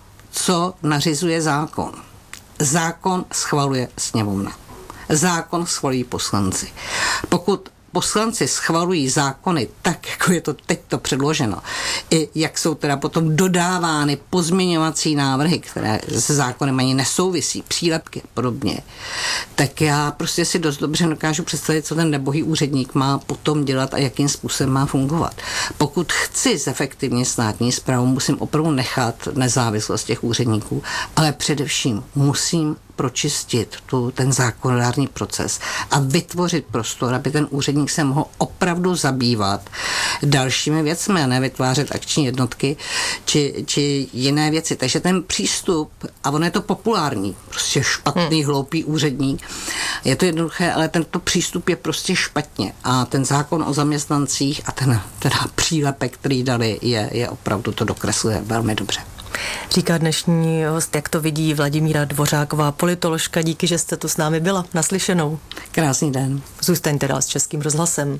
co nařizuje zákon. Zákon schvaluje sněmovna. Zákon schvalují poslanci. Pokud poslanci schvalují zákony tak, jako je to teď to předloženo, i jak jsou teda potom dodávány pozměňovací návrhy, které se zákonem ani nesouvisí, přílepky a podobně, tak já prostě si dost dobře dokážu představit, co ten nebohý úředník má potom dělat a jakým způsobem má fungovat. Pokud chci zefektivnit státní správu, musím opravdu nechat nezávislost těch úředníků, ale především musím pročistit tu, ten zákonodárný proces a vytvořit prostor, aby ten úředník se mohl opravdu zabývat dalšími věcmi a ne vytvářet akční jednotky či, či jiné věci. Takže ten přístup, a ono je to populární, prostě špatný, hmm. hloupý úředník, je to jednoduché, ale tento přístup je prostě špatně a ten zákon o zaměstnancích a ten teda přílepek, který dali, je, je opravdu to dokresluje velmi dobře. Říká dnešní host, jak to vidí, Vladimíra Dvořáková, politoložka. Díky, že jste tu s námi byla. Naslyšenou. Krásný den. Zůstaňte dál s Českým rozhlasem.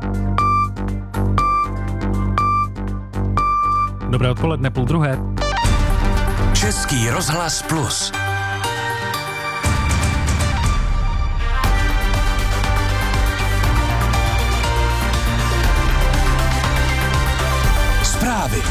Dobré odpoledne, půl druhé. Český rozhlas plus. Zprávy.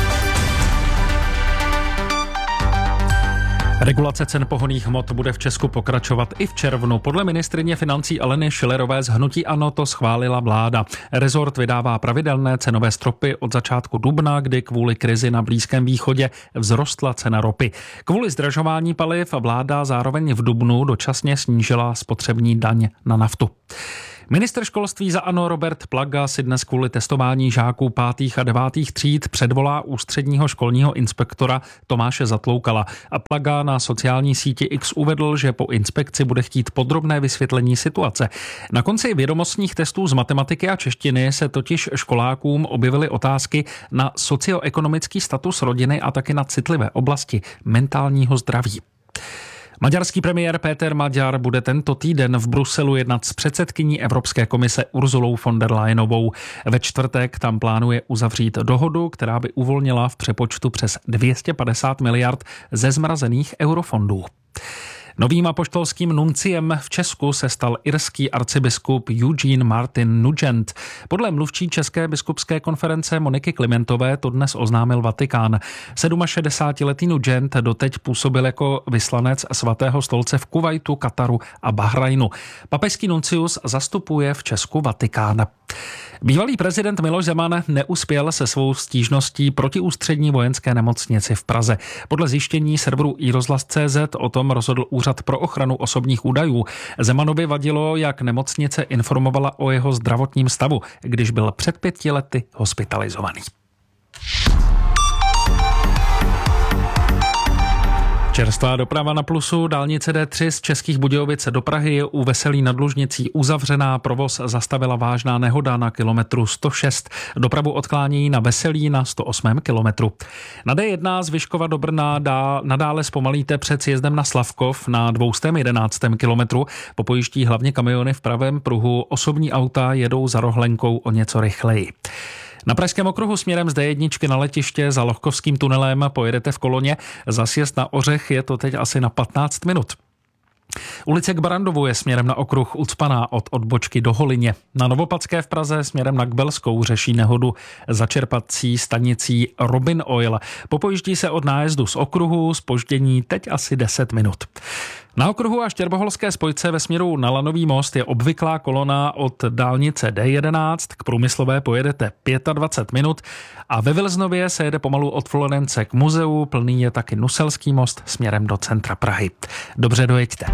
Regulace cen pohonných hmot bude v Česku pokračovat i v červnu. Podle ministryně financí Aleny Schillerové z hnutí ANO to schválila vláda. Rezort vydává pravidelné cenové stropy od začátku dubna, kdy kvůli krizi na Blízkém východě vzrostla cena ropy. Kvůli zdražování paliv vláda zároveň v dubnu dočasně snížila spotřební daň na naftu. Ministr školství za ANO Robert Plaga si dnes kvůli testování žáků pátých a devátých tříd předvolá ústředního školního inspektora Tomáše Zatloukala. A Plaga na sociální síti X uvedl, že po inspekci bude chtít podrobné vysvětlení situace. Na konci vědomostních testů z matematiky a češtiny se totiž školákům objevily otázky na socioekonomický status rodiny a taky na citlivé oblasti mentálního zdraví. Maďarský premiér Péter Magyar bude tento týden v Bruselu jednat s předsedkyní Evropské komise Urzulou von der Leyenovou. Ve čtvrtek tam plánuje uzavřít dohodu, která by uvolnila v přepočtu přes dvě stě padesát miliard ze zmrazených eurofondů. Novým apoštolským nunciem v Česku se stal irský arcibiskup Eugene Martin Nugent. Podle mluvčí České biskupské konference Moniky Klimentové to dnes oznámil Vatikán. šedesátisedmiletý Nugent doteď působil jako vyslanec svatého stolce v Kuvajtu, Kataru a Bahrajnu. Papežský nuncius zastupuje v Česku Vatikán. Bývalý prezident Miloš Zeman neuspěl se svou stížností proti ústřední vojenské nemocnici v Praze. Podle zjištění serveru iRozhlas tečka cé zet o tom rozhodl Úřad pro ochranu osobních údajů. Zemanovi vadilo, jak nemocnice informovala o jeho zdravotním stavu, když byl před pěti lety hospitalizovaný. Čerstvá doprava na Plusu, dálnice D tři z Českých Budějovic do Prahy je u Veselí nad Lužnicí uzavřená, provoz zastavila vážná nehoda na kilometru sto šest. Dopravu odklání na Veselí na sto osmém kilometru. Na D jedna z Vyškova do Brna dá, nadále zpomalíte před sjezdem na Slavkov na dvě stě jedenáctém kilometru. Po pojiští hlavně kamiony v pravém pruhu, osobní auta jedou za rohlenkou o něco rychleji. Na Pražském okruhu směrem z D jedna na letiště za Lohkovským tunelem pojedete v koloně. Za sjezd na Ořech je to teď asi na patnáct minut. Ulice k Barandovu je směrem na okruh ucpaná od odbočky do Holině. Na Novopadské v Praze směrem na Kbelskou řeší nehodu za čerpací stanicí Robin Oil. Popojíždí se od nájezdu z okruhu, zpoždění teď asi deset minut. Na okruhu a Štěrboholské spojce ve směru na Lanový most je obvyklá kolona od dálnice D jedenáct, k Průmyslové pojedete dvacet pět minut a ve Vilznově se jede pomalu od Florence k muzeu, plný je taky Nuselský most směrem do centra Prahy. Dobře dojeďte.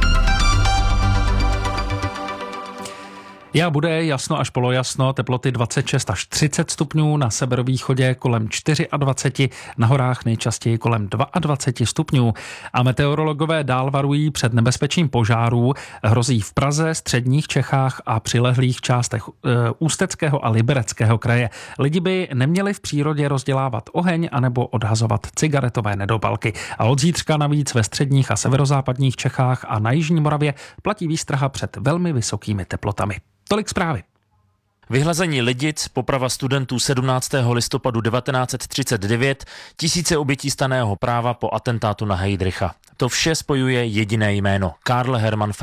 Já bude jasno až polojasno, teploty dvacet šest až třicet stupňů, na severovýchodě kolem dvacet čtyři, na horách nejčastěji kolem dvacet dva stupňů. A meteorologové dál varují před nebezpečím požárů, hrozí v Praze, středních Čechách a přilehlých částech e, Ústeckého a Libereckého kraje. Lidi by neměli v přírodě rozdělávat oheň anebo odhazovat cigaretové nedopalky. A od zítřka navíc ve středních a severozápadních Čechách a na jižní Moravě platí výstraha před velmi vysokými teplotami. Tolik zprávy. Vyhlazení Lidic, poprava studentů sedmnáctého listopadu devatenáct set třicet devět, tisíce obětí stanného práva po atentátu na Heydricha. To vše spojuje jediné jméno – Karl Hermann Frank.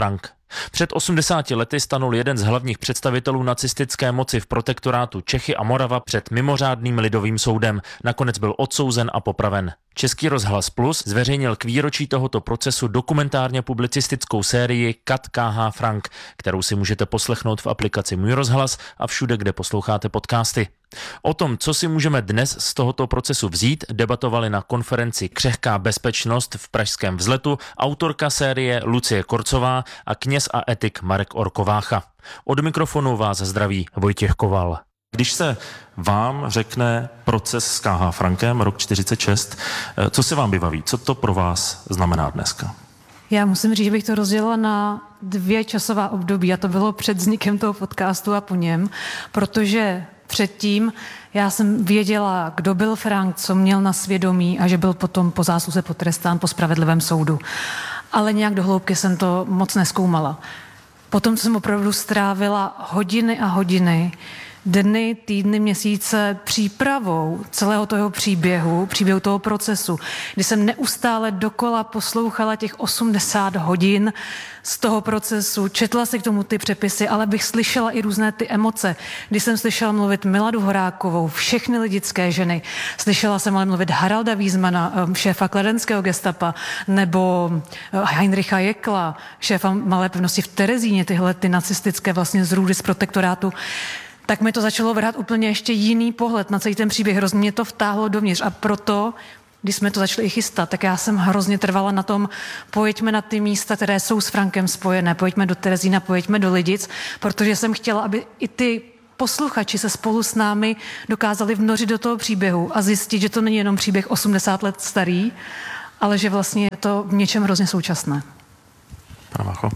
Před osmdesáti lety stanul jeden z hlavních představitelů nacistické moci v protektorátu Čechy a Morava před mimořádným lidovým soudem. Nakonec byl odsouzen a popraven. Český rozhlas Plus zveřejnil k výročí tohoto procesu dokumentárně publicistickou sérii Kat K H Frank, kterou si můžete poslechnout v aplikaci Můj rozhlas a všude, kde posloucháte podcasty. O tom, co si můžeme dnes z tohoto procesu vzít, debatovali na konferenci Křehká bezpečnost v pražském Vzletu autorka série Lucie Korcová a kněz a etik Marek Orkovácha. Od mikrofonu vás zdraví Vojtěch Koval. Když se vám řekne proces s K H Frankem rok čtyřicet šest, co se vám vybaví? Co to pro vás znamená dneska? Já musím říct, že bych to rozdělila na dvě časová období a to bylo před vznikem toho podcastu a po něm, protože předtím já jsem věděla, kdo byl Frank, co měl na svědomí a že byl potom po zásluze potrestán po spravedlivém soudu. Ale nějak do hloubky jsem to moc nezkoumala. Potom jsem opravdu strávila hodiny a hodiny, dny, týdny, měsíce přípravou celého toho příběhu, příběhu toho procesu, kdy jsem neustále dokola poslouchala těch osmdesát hodin z toho procesu, četla si k tomu ty přepisy, ale bych slyšela i různé ty emoce. Když jsem slyšela mluvit Miladu Horákovou, všechny lidické ženy, slyšela jsem ale mluvit Haralda Wiesmana, šéfa kladenského gestapa, nebo Heinricha Jekla, šéfa Malé pevnosti v Terezíně, tyhle ty nacistické vlastně zrůdy z protektorátu, tak mi to začalo vrhat úplně ještě jiný pohled na celý ten příběh. Hrozně mě to vtáhlo dovnitř a proto, když jsme to začali i chystat, tak já jsem hrozně trvala na tom, pojďme na ty místa, které jsou s Frankem spojené, pojďme do Terezína, pojďme do Lidic, protože jsem chtěla, aby i ty posluchači se spolu s námi dokázali vnořit do toho příběhu a zjistit, že to není jenom příběh osmdesát let starý, ale že vlastně je to v něčem hrozně současné. Pane Vácho.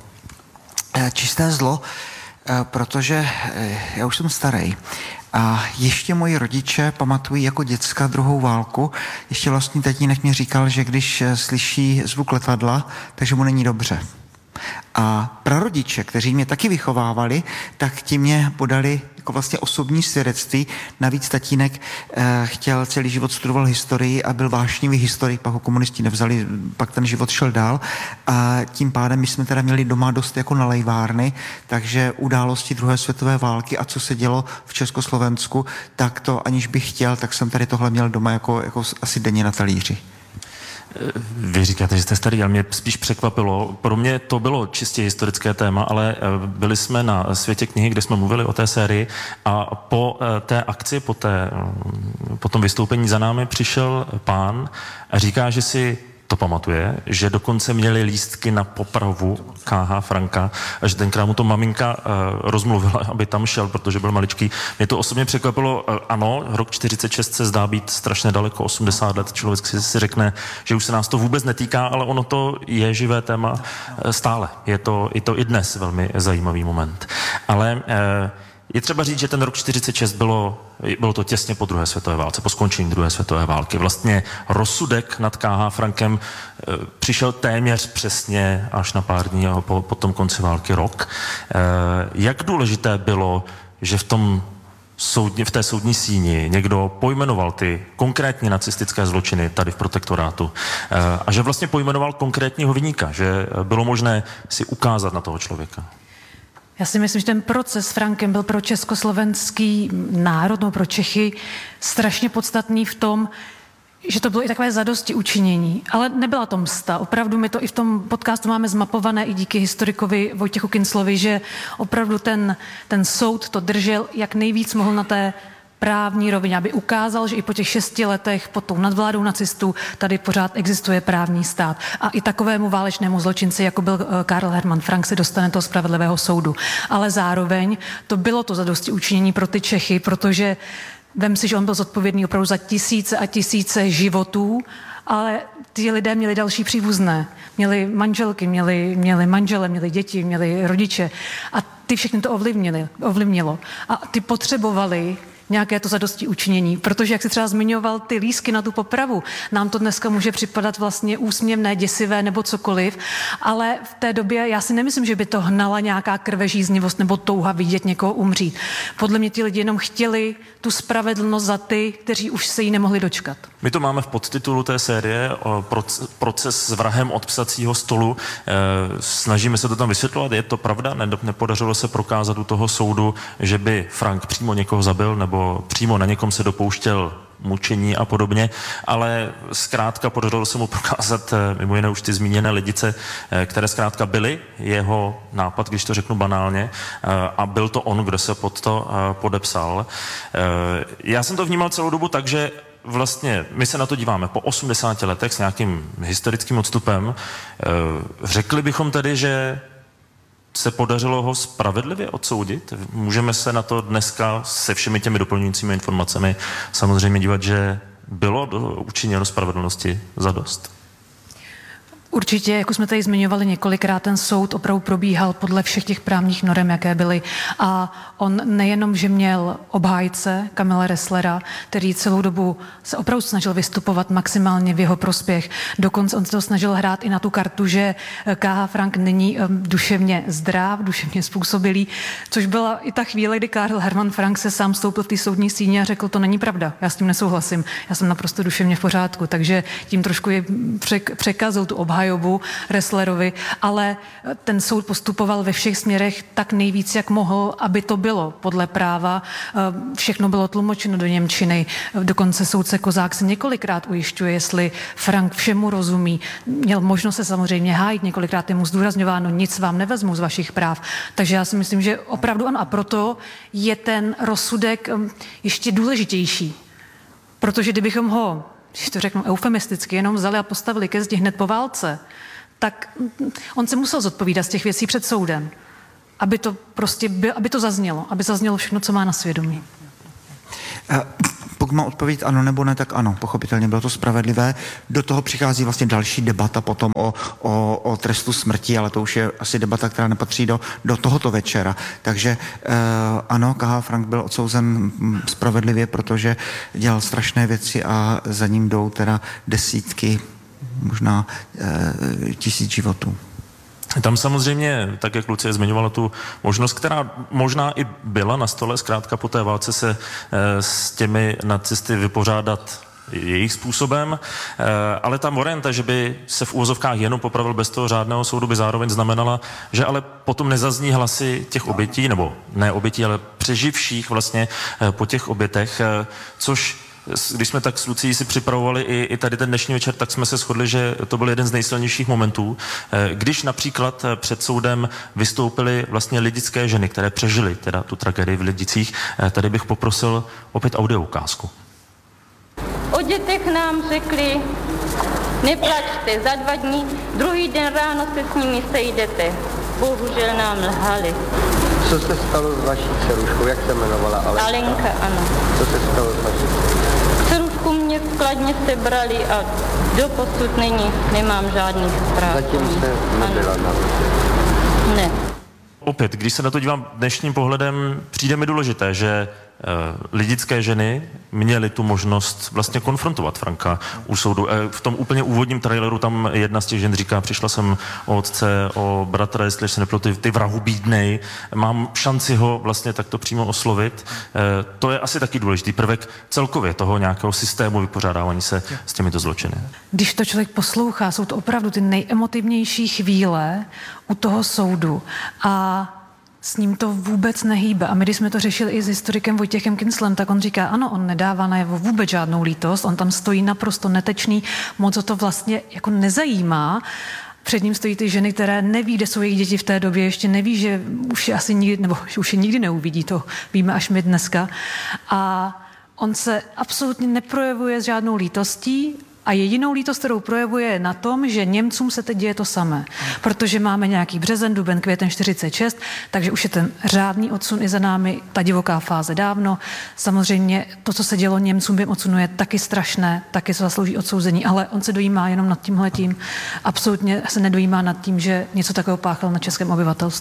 Čisté zlo, protože já už jsem starý a ještě moji rodiče pamatují jako děcka druhou válku. Ještě vlastní tatínek mě říkal, že když slyší zvuk letadla, takže mu není dobře. A prarodiče, kteří mě taky vychovávali, tak ti mě podali jako vlastně osobní svědectví. Navíc tatínek eh, chtěl celý život studoval historii a byl vášnivý historik, pak ho komunisti nevzali, pak ten život šel dál. A tím pádem my jsme teda měli doma dost jako nalejvárny, takže události druhé světové války a co se dělo v Československu, tak to aniž bych chtěl, tak jsem tady tohle měl doma jako, jako asi denně na talíři. Vy říkáte, že jste starý, ale mě spíš překvapilo. Pro mě to bylo čistě historické téma, ale byli jsme na Světě knihy, kde jsme mluvili o té sérii a po té akci, po, té, po tom vystoupení za námi přišel pán a říká, že si to pamatuje, že dokonce měli lístky na popravu K H Franka a že tenkrát mu to maminka uh, rozmluvila, aby tam šel, protože byl maličký. Mě to osobně překvapilo, uh, ano, rok čtyřicet šest se zdá být strašně daleko, osmdesát let, člověk si, si řekne, že už se nás to vůbec netýká, ale ono to je živé téma uh, stále. Je to, je to i dnes velmi zajímavý moment. Ale uh, je třeba říct, že ten rok čtyřicet šest bylo, bylo to těsně po druhé světové válce, po skončení druhé světové války. Vlastně rozsudek nad K H Frankem e, přišel téměř přesně až na pár dní po, po tom konci války rok. E, jak důležité bylo, že v tom soudně, v té soudní síni někdo pojmenoval ty konkrétní nacistické zločiny tady v protektorátu e, a že vlastně pojmenoval konkrétního viníka, že bylo možné si ukázat na toho člověka? Já si myslím, že ten proces s Frankem byl pro československý národ, no pro Čechy, strašně podstatný v tom, že to bylo i takové zadosti učinění, ale nebyla to msta. Opravdu my to i v tom podcastu máme zmapované i díky historikovi Vojtěchu Kinclovi, že opravdu ten, ten soud to držel, jak nejvíc mohl na té právní rovině, aby ukázal, že i po těch šesti letech pod tou nadvládou nacistů tady pořád existuje právní stát. A i takovému válečnému zločinci, jako byl Karl Hermann Frank, se dostane toho spravedlivého soudu. Ale zároveň to bylo to zadosti učinění pro ty Čechy, protože vem si, že on byl zodpovědný opravdu za tisíce a tisíce životů, ale ty lidé měli další příbuzné. Měli manželky, měli, měli manžele, měli děti, měli rodiče a ty všechny to ovlivnili, ovlivnilo. A ty potřebovali nějaké to zadosti učinění. Protože, jak si třeba zmiňoval ty lístky na tu popravu, nám to dneska může připadat vlastně úsměvné, děsivé nebo cokoliv, ale v té době já si nemyslím, že by to hnala nějaká krvežíznivost nebo touha vidět někoho umřít. Podle mě ti lidi jenom chtěli tu spravedlnost za ty, kteří už se jí nemohli dočkat. My to máme v podtitulu té série Proces s vrahem od psacího stolu. Snažíme se to tam vysvětlovat, je to pravda? Nepodařilo se prokázat u toho soudu, že by Frank přímo někoho zabil nebo přímo na někom se dopouštěl mučení a podobně, ale zkrátka podařilo se mu prokázat mimo jiné už ty zmíněné lidice, které zkrátka byly jeho nápad, když to řeknu banálně, a byl to on, kdo se pod to podepsal. Já jsem to vnímal celou dobu tak, že vlastně my se na to díváme po osmdesáti letech s nějakým historickým odstupem. Řekli bychom tedy, že se podařilo ho spravedlivě odsoudit? Můžeme se na to dneska se všemi těmi doplňujícími informacemi samozřejmě dívat, že bylo učiněno spravedlnosti zadost? Určitě, jako jsme tady zmiňovali několikrát, ten soud opravdu probíhal podle všech těch právních norem, jaké byly. A on nejenom, že měl obhájce Kamila Resslera, který celou dobu se opravdu snažil vystupovat maximálně v jeho prospěch. Dokonce on se to snažil hrát i na tu kartu, že K H. Frank není duševně zdrav, duševně způsobilý, což byla i ta chvíle, kdy Karl Hermann Frank se sám stoupil v té soudní síni a řekl, to není pravda, já s tím nesouhlasím, já jsem naprosto duševně v pořádku. Takže tím trošku je překazil tu obhájku obhajobu Resslerovi, ale ten soud postupoval ve všech směrech tak nejvíc, jak mohl, aby to bylo podle práva. Všechno bylo tlumočeno do němčiny. Dokonce soudce Kozák se několikrát ujišťuje, jestli Frank všemu rozumí. Měl možnost se samozřejmě hájit, několikrát je mu zdůrazňováno, nic vám nevezmu z vašich práv. Takže já si myslím, že opravdu ano. A proto je ten rozsudek ještě důležitější. Protože kdybychom ho, když to řeknu eufemisticky, jenom vzali a postavili ke zdi hned po válce, tak on se musel zodpovídat z těch věcí před soudem, aby to prostě byl, aby to zaznělo, aby zaznělo všechno, co má na svědomí. Pokud má odpovědět ano nebo ne, tak ano, pochopitelně bylo to spravedlivé. Do toho přichází vlastně další debata potom o, o, o trestu smrti, ale to už je asi debata, která nepatří do, do tohoto večera. Takže eh, ano, K H. Frank byl odsouzen spravedlivě, protože dělal strašné věci a za ním jdou teda desítky, možná eh, tisíc životů. Tam samozřejmě, tak jak Lucie zmiňovala tu možnost, která možná i byla na stole, zkrátka po té válce se e, s těmi nacisty vypořádat jejich způsobem, e, ale ta varianta, že by se v úvozovkách jenom popravil bez toho řádného soudu, by zároveň znamenala, že ale potom nezazní hlasy těch obětí, nebo ne obětí, ale přeživších vlastně e, po těch obětech, e, což když jsme tak s Lucí si připravovali i, i tady ten dnešní večer, tak jsme se shodli, že to byl jeden z nejsilnějších momentů. Když například před soudem vystoupily vlastně lidické ženy, které přežily teda tu tragédii v Lidicích, tady bych poprosil opět audio ukázku. O dětech nám řekli, neplačte, za dva dní, druhý den ráno se s nimi sejdete. Bohužel nám lhali. Co se stalo s vaší dceruškou? Jak se jmenovala? Alenka? Alenka, ano. Co se stalo s vaší dceruškou? Dcerušku mě vkladně sebrali a doposud není, nemám žádných zpráv. Zatím jste nebyla na Ne. Opět, když se na to dívám dnešním pohledem, přijde mi důležité, že lidické ženy měly tu možnost vlastně konfrontovat Franka u soudu. V tom úplně úvodním traileru tam jedna z těch žen říká, přišla jsem o otce, o bratra, jestli se neplo, ty, ty vrahu bídnej, mám šanci ho vlastně takto přímo oslovit. To je asi taky důležitý prvek celkově toho nějakého systému vypořádávání se s těmito zločiny. Když to člověk poslouchá, jsou to opravdu ty nejemotivnější chvíle u toho soudu a s ním to vůbec nehýbe. A my, když jsme to řešili i s historikem Vojtěchem Kinslem, tak on říká, ano, on nedává najevo vůbec žádnou lítost, on tam stojí naprosto netečný, moc ho to vlastně jako nezajímá. Před ním stojí ty ženy, které neví, kde jsou jejich děti v té době, ještě neví, že už je asi nikdy, nebo že už je nikdy neuvidí, to víme až my dneska. A on se absolutně neprojevuje s žádnou lítostí, a jedinou lítost, kterou projevuje, je na tom, že Němcům se teď děje to samé. Protože máme nějaký březen, duben, květen čtyřicet šest, takže už je ten řádný odsun i za námi, ta divoká fáze dávno. Samozřejmě to, co se dělo Němcům během odsunu, je taky strašné, taky se zaslouží odsouzení, ale on se dojímá jenom nad tímhletím. Absolutně se nedojímá nad tím, že něco takového páchal na českém obyvatelstvu.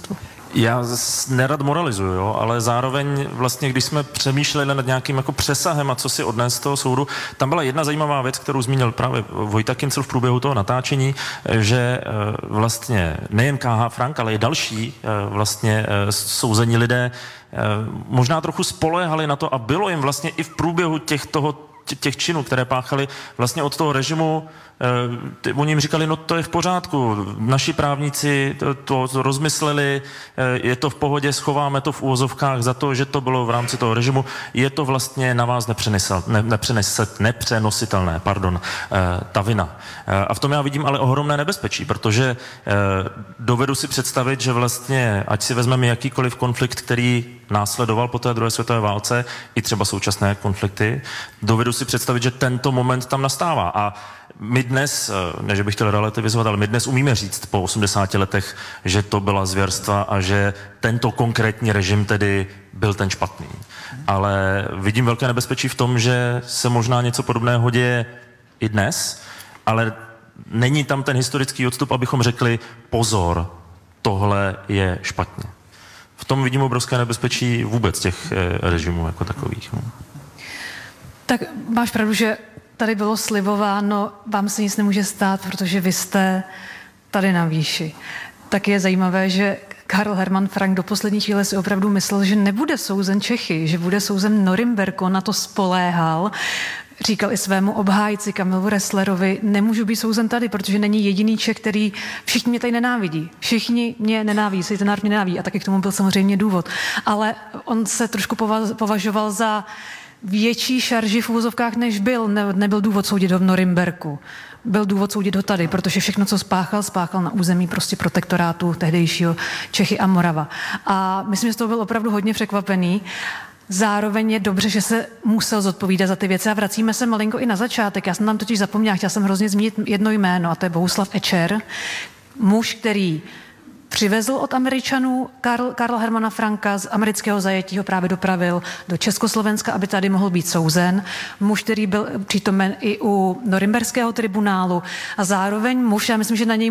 Já nerad moralizuju, jo, ale zároveň vlastně, když jsme přemýšleli nad nějakým jako přesahem a co si odnést z toho soudu, tam byla jedna zajímavá věc, kterou zmínil právě Vojta Kincl v průběhu toho natáčení, že vlastně nejen K H Frank, ale i další vlastně souzení lidé možná trochu spoléhali na to a bylo jim vlastně i v průběhu těch toho těch činů, které páchali vlastně od toho režimu, eh, oni jim říkali, no to je v pořádku, naši právníci to, to rozmysleli, eh, je to v pohodě, schováme to v úvozovkách za to, že to bylo v rámci toho režimu, je to vlastně na vás nepřenesel, ne, nepřeneset, nepřenositelné, pardon, eh, ta vina. Eh, a v tom já vidím ale ohromné nebezpečí, protože eh, dovedu si představit, že vlastně, ať si vezmeme jakýkoliv konflikt, který následoval po té druhé světové válce, i třeba současné konflikty, dovedu si představit, že tento moment tam nastává. A my dnes, ne že bych chtěl relativizovat, ale my dnes umíme říct po osmdesáti letech, že to byla zvěrstva a že tento konkrétní režim tedy byl ten špatný. Ale vidím velké nebezpečí v tom, že se možná něco podobného děje i dnes, ale není tam ten historický odstup, abychom řekli pozor, tohle je špatně. V tom vidím obrovské nebezpečí vůbec těch režimů jako takových. No. Tak máš pravdu, že tady bylo slibováno, vám se nic nemůže stát, protože vy jste tady na výši. Tak je zajímavé, že Karl Hermann Frank do poslední chvíle si opravdu myslel, že nebude souzen Čechy, že bude souzen Norimberku, na to spoléhal. Říkal i svému obhájci Kamilu Resslerovi, nemůžu být souzen tady, protože není jediný Čech, který, všichni mě tady nenávidí. Všichni mě nenávidí, celý ten národ mě nenávidí a taky k tomu byl samozřejmě důvod. Ale on se trošku považoval za větší šarži v úvozovkách, než byl. Ne, nebyl důvod soudit ho v Norimberku. Byl důvod soudit ho tady, protože všechno, co spáchal, spáchal na území prostě protektorátu tehdejšího Čechy a Morava. A myslím, že z toho byl opravdu hodně překvapený. Zároveň je dobře, že se musel zodpovídat za ty věci a vracíme se malinko i na začátek. Já jsem tam totiž zapomněla, chtěla jsem hrozně zmínit jedno jméno a to je Bohuslav Ečer, muž, který přivezl od Američanů Karl, Karla Hermana Franka z amerického zajetí, ho právě dopravil do Československa, aby tady mohl být souzen. Muž, který byl přítomen i u Norimberského tribunálu a zároveň muž, já myslím, že na něj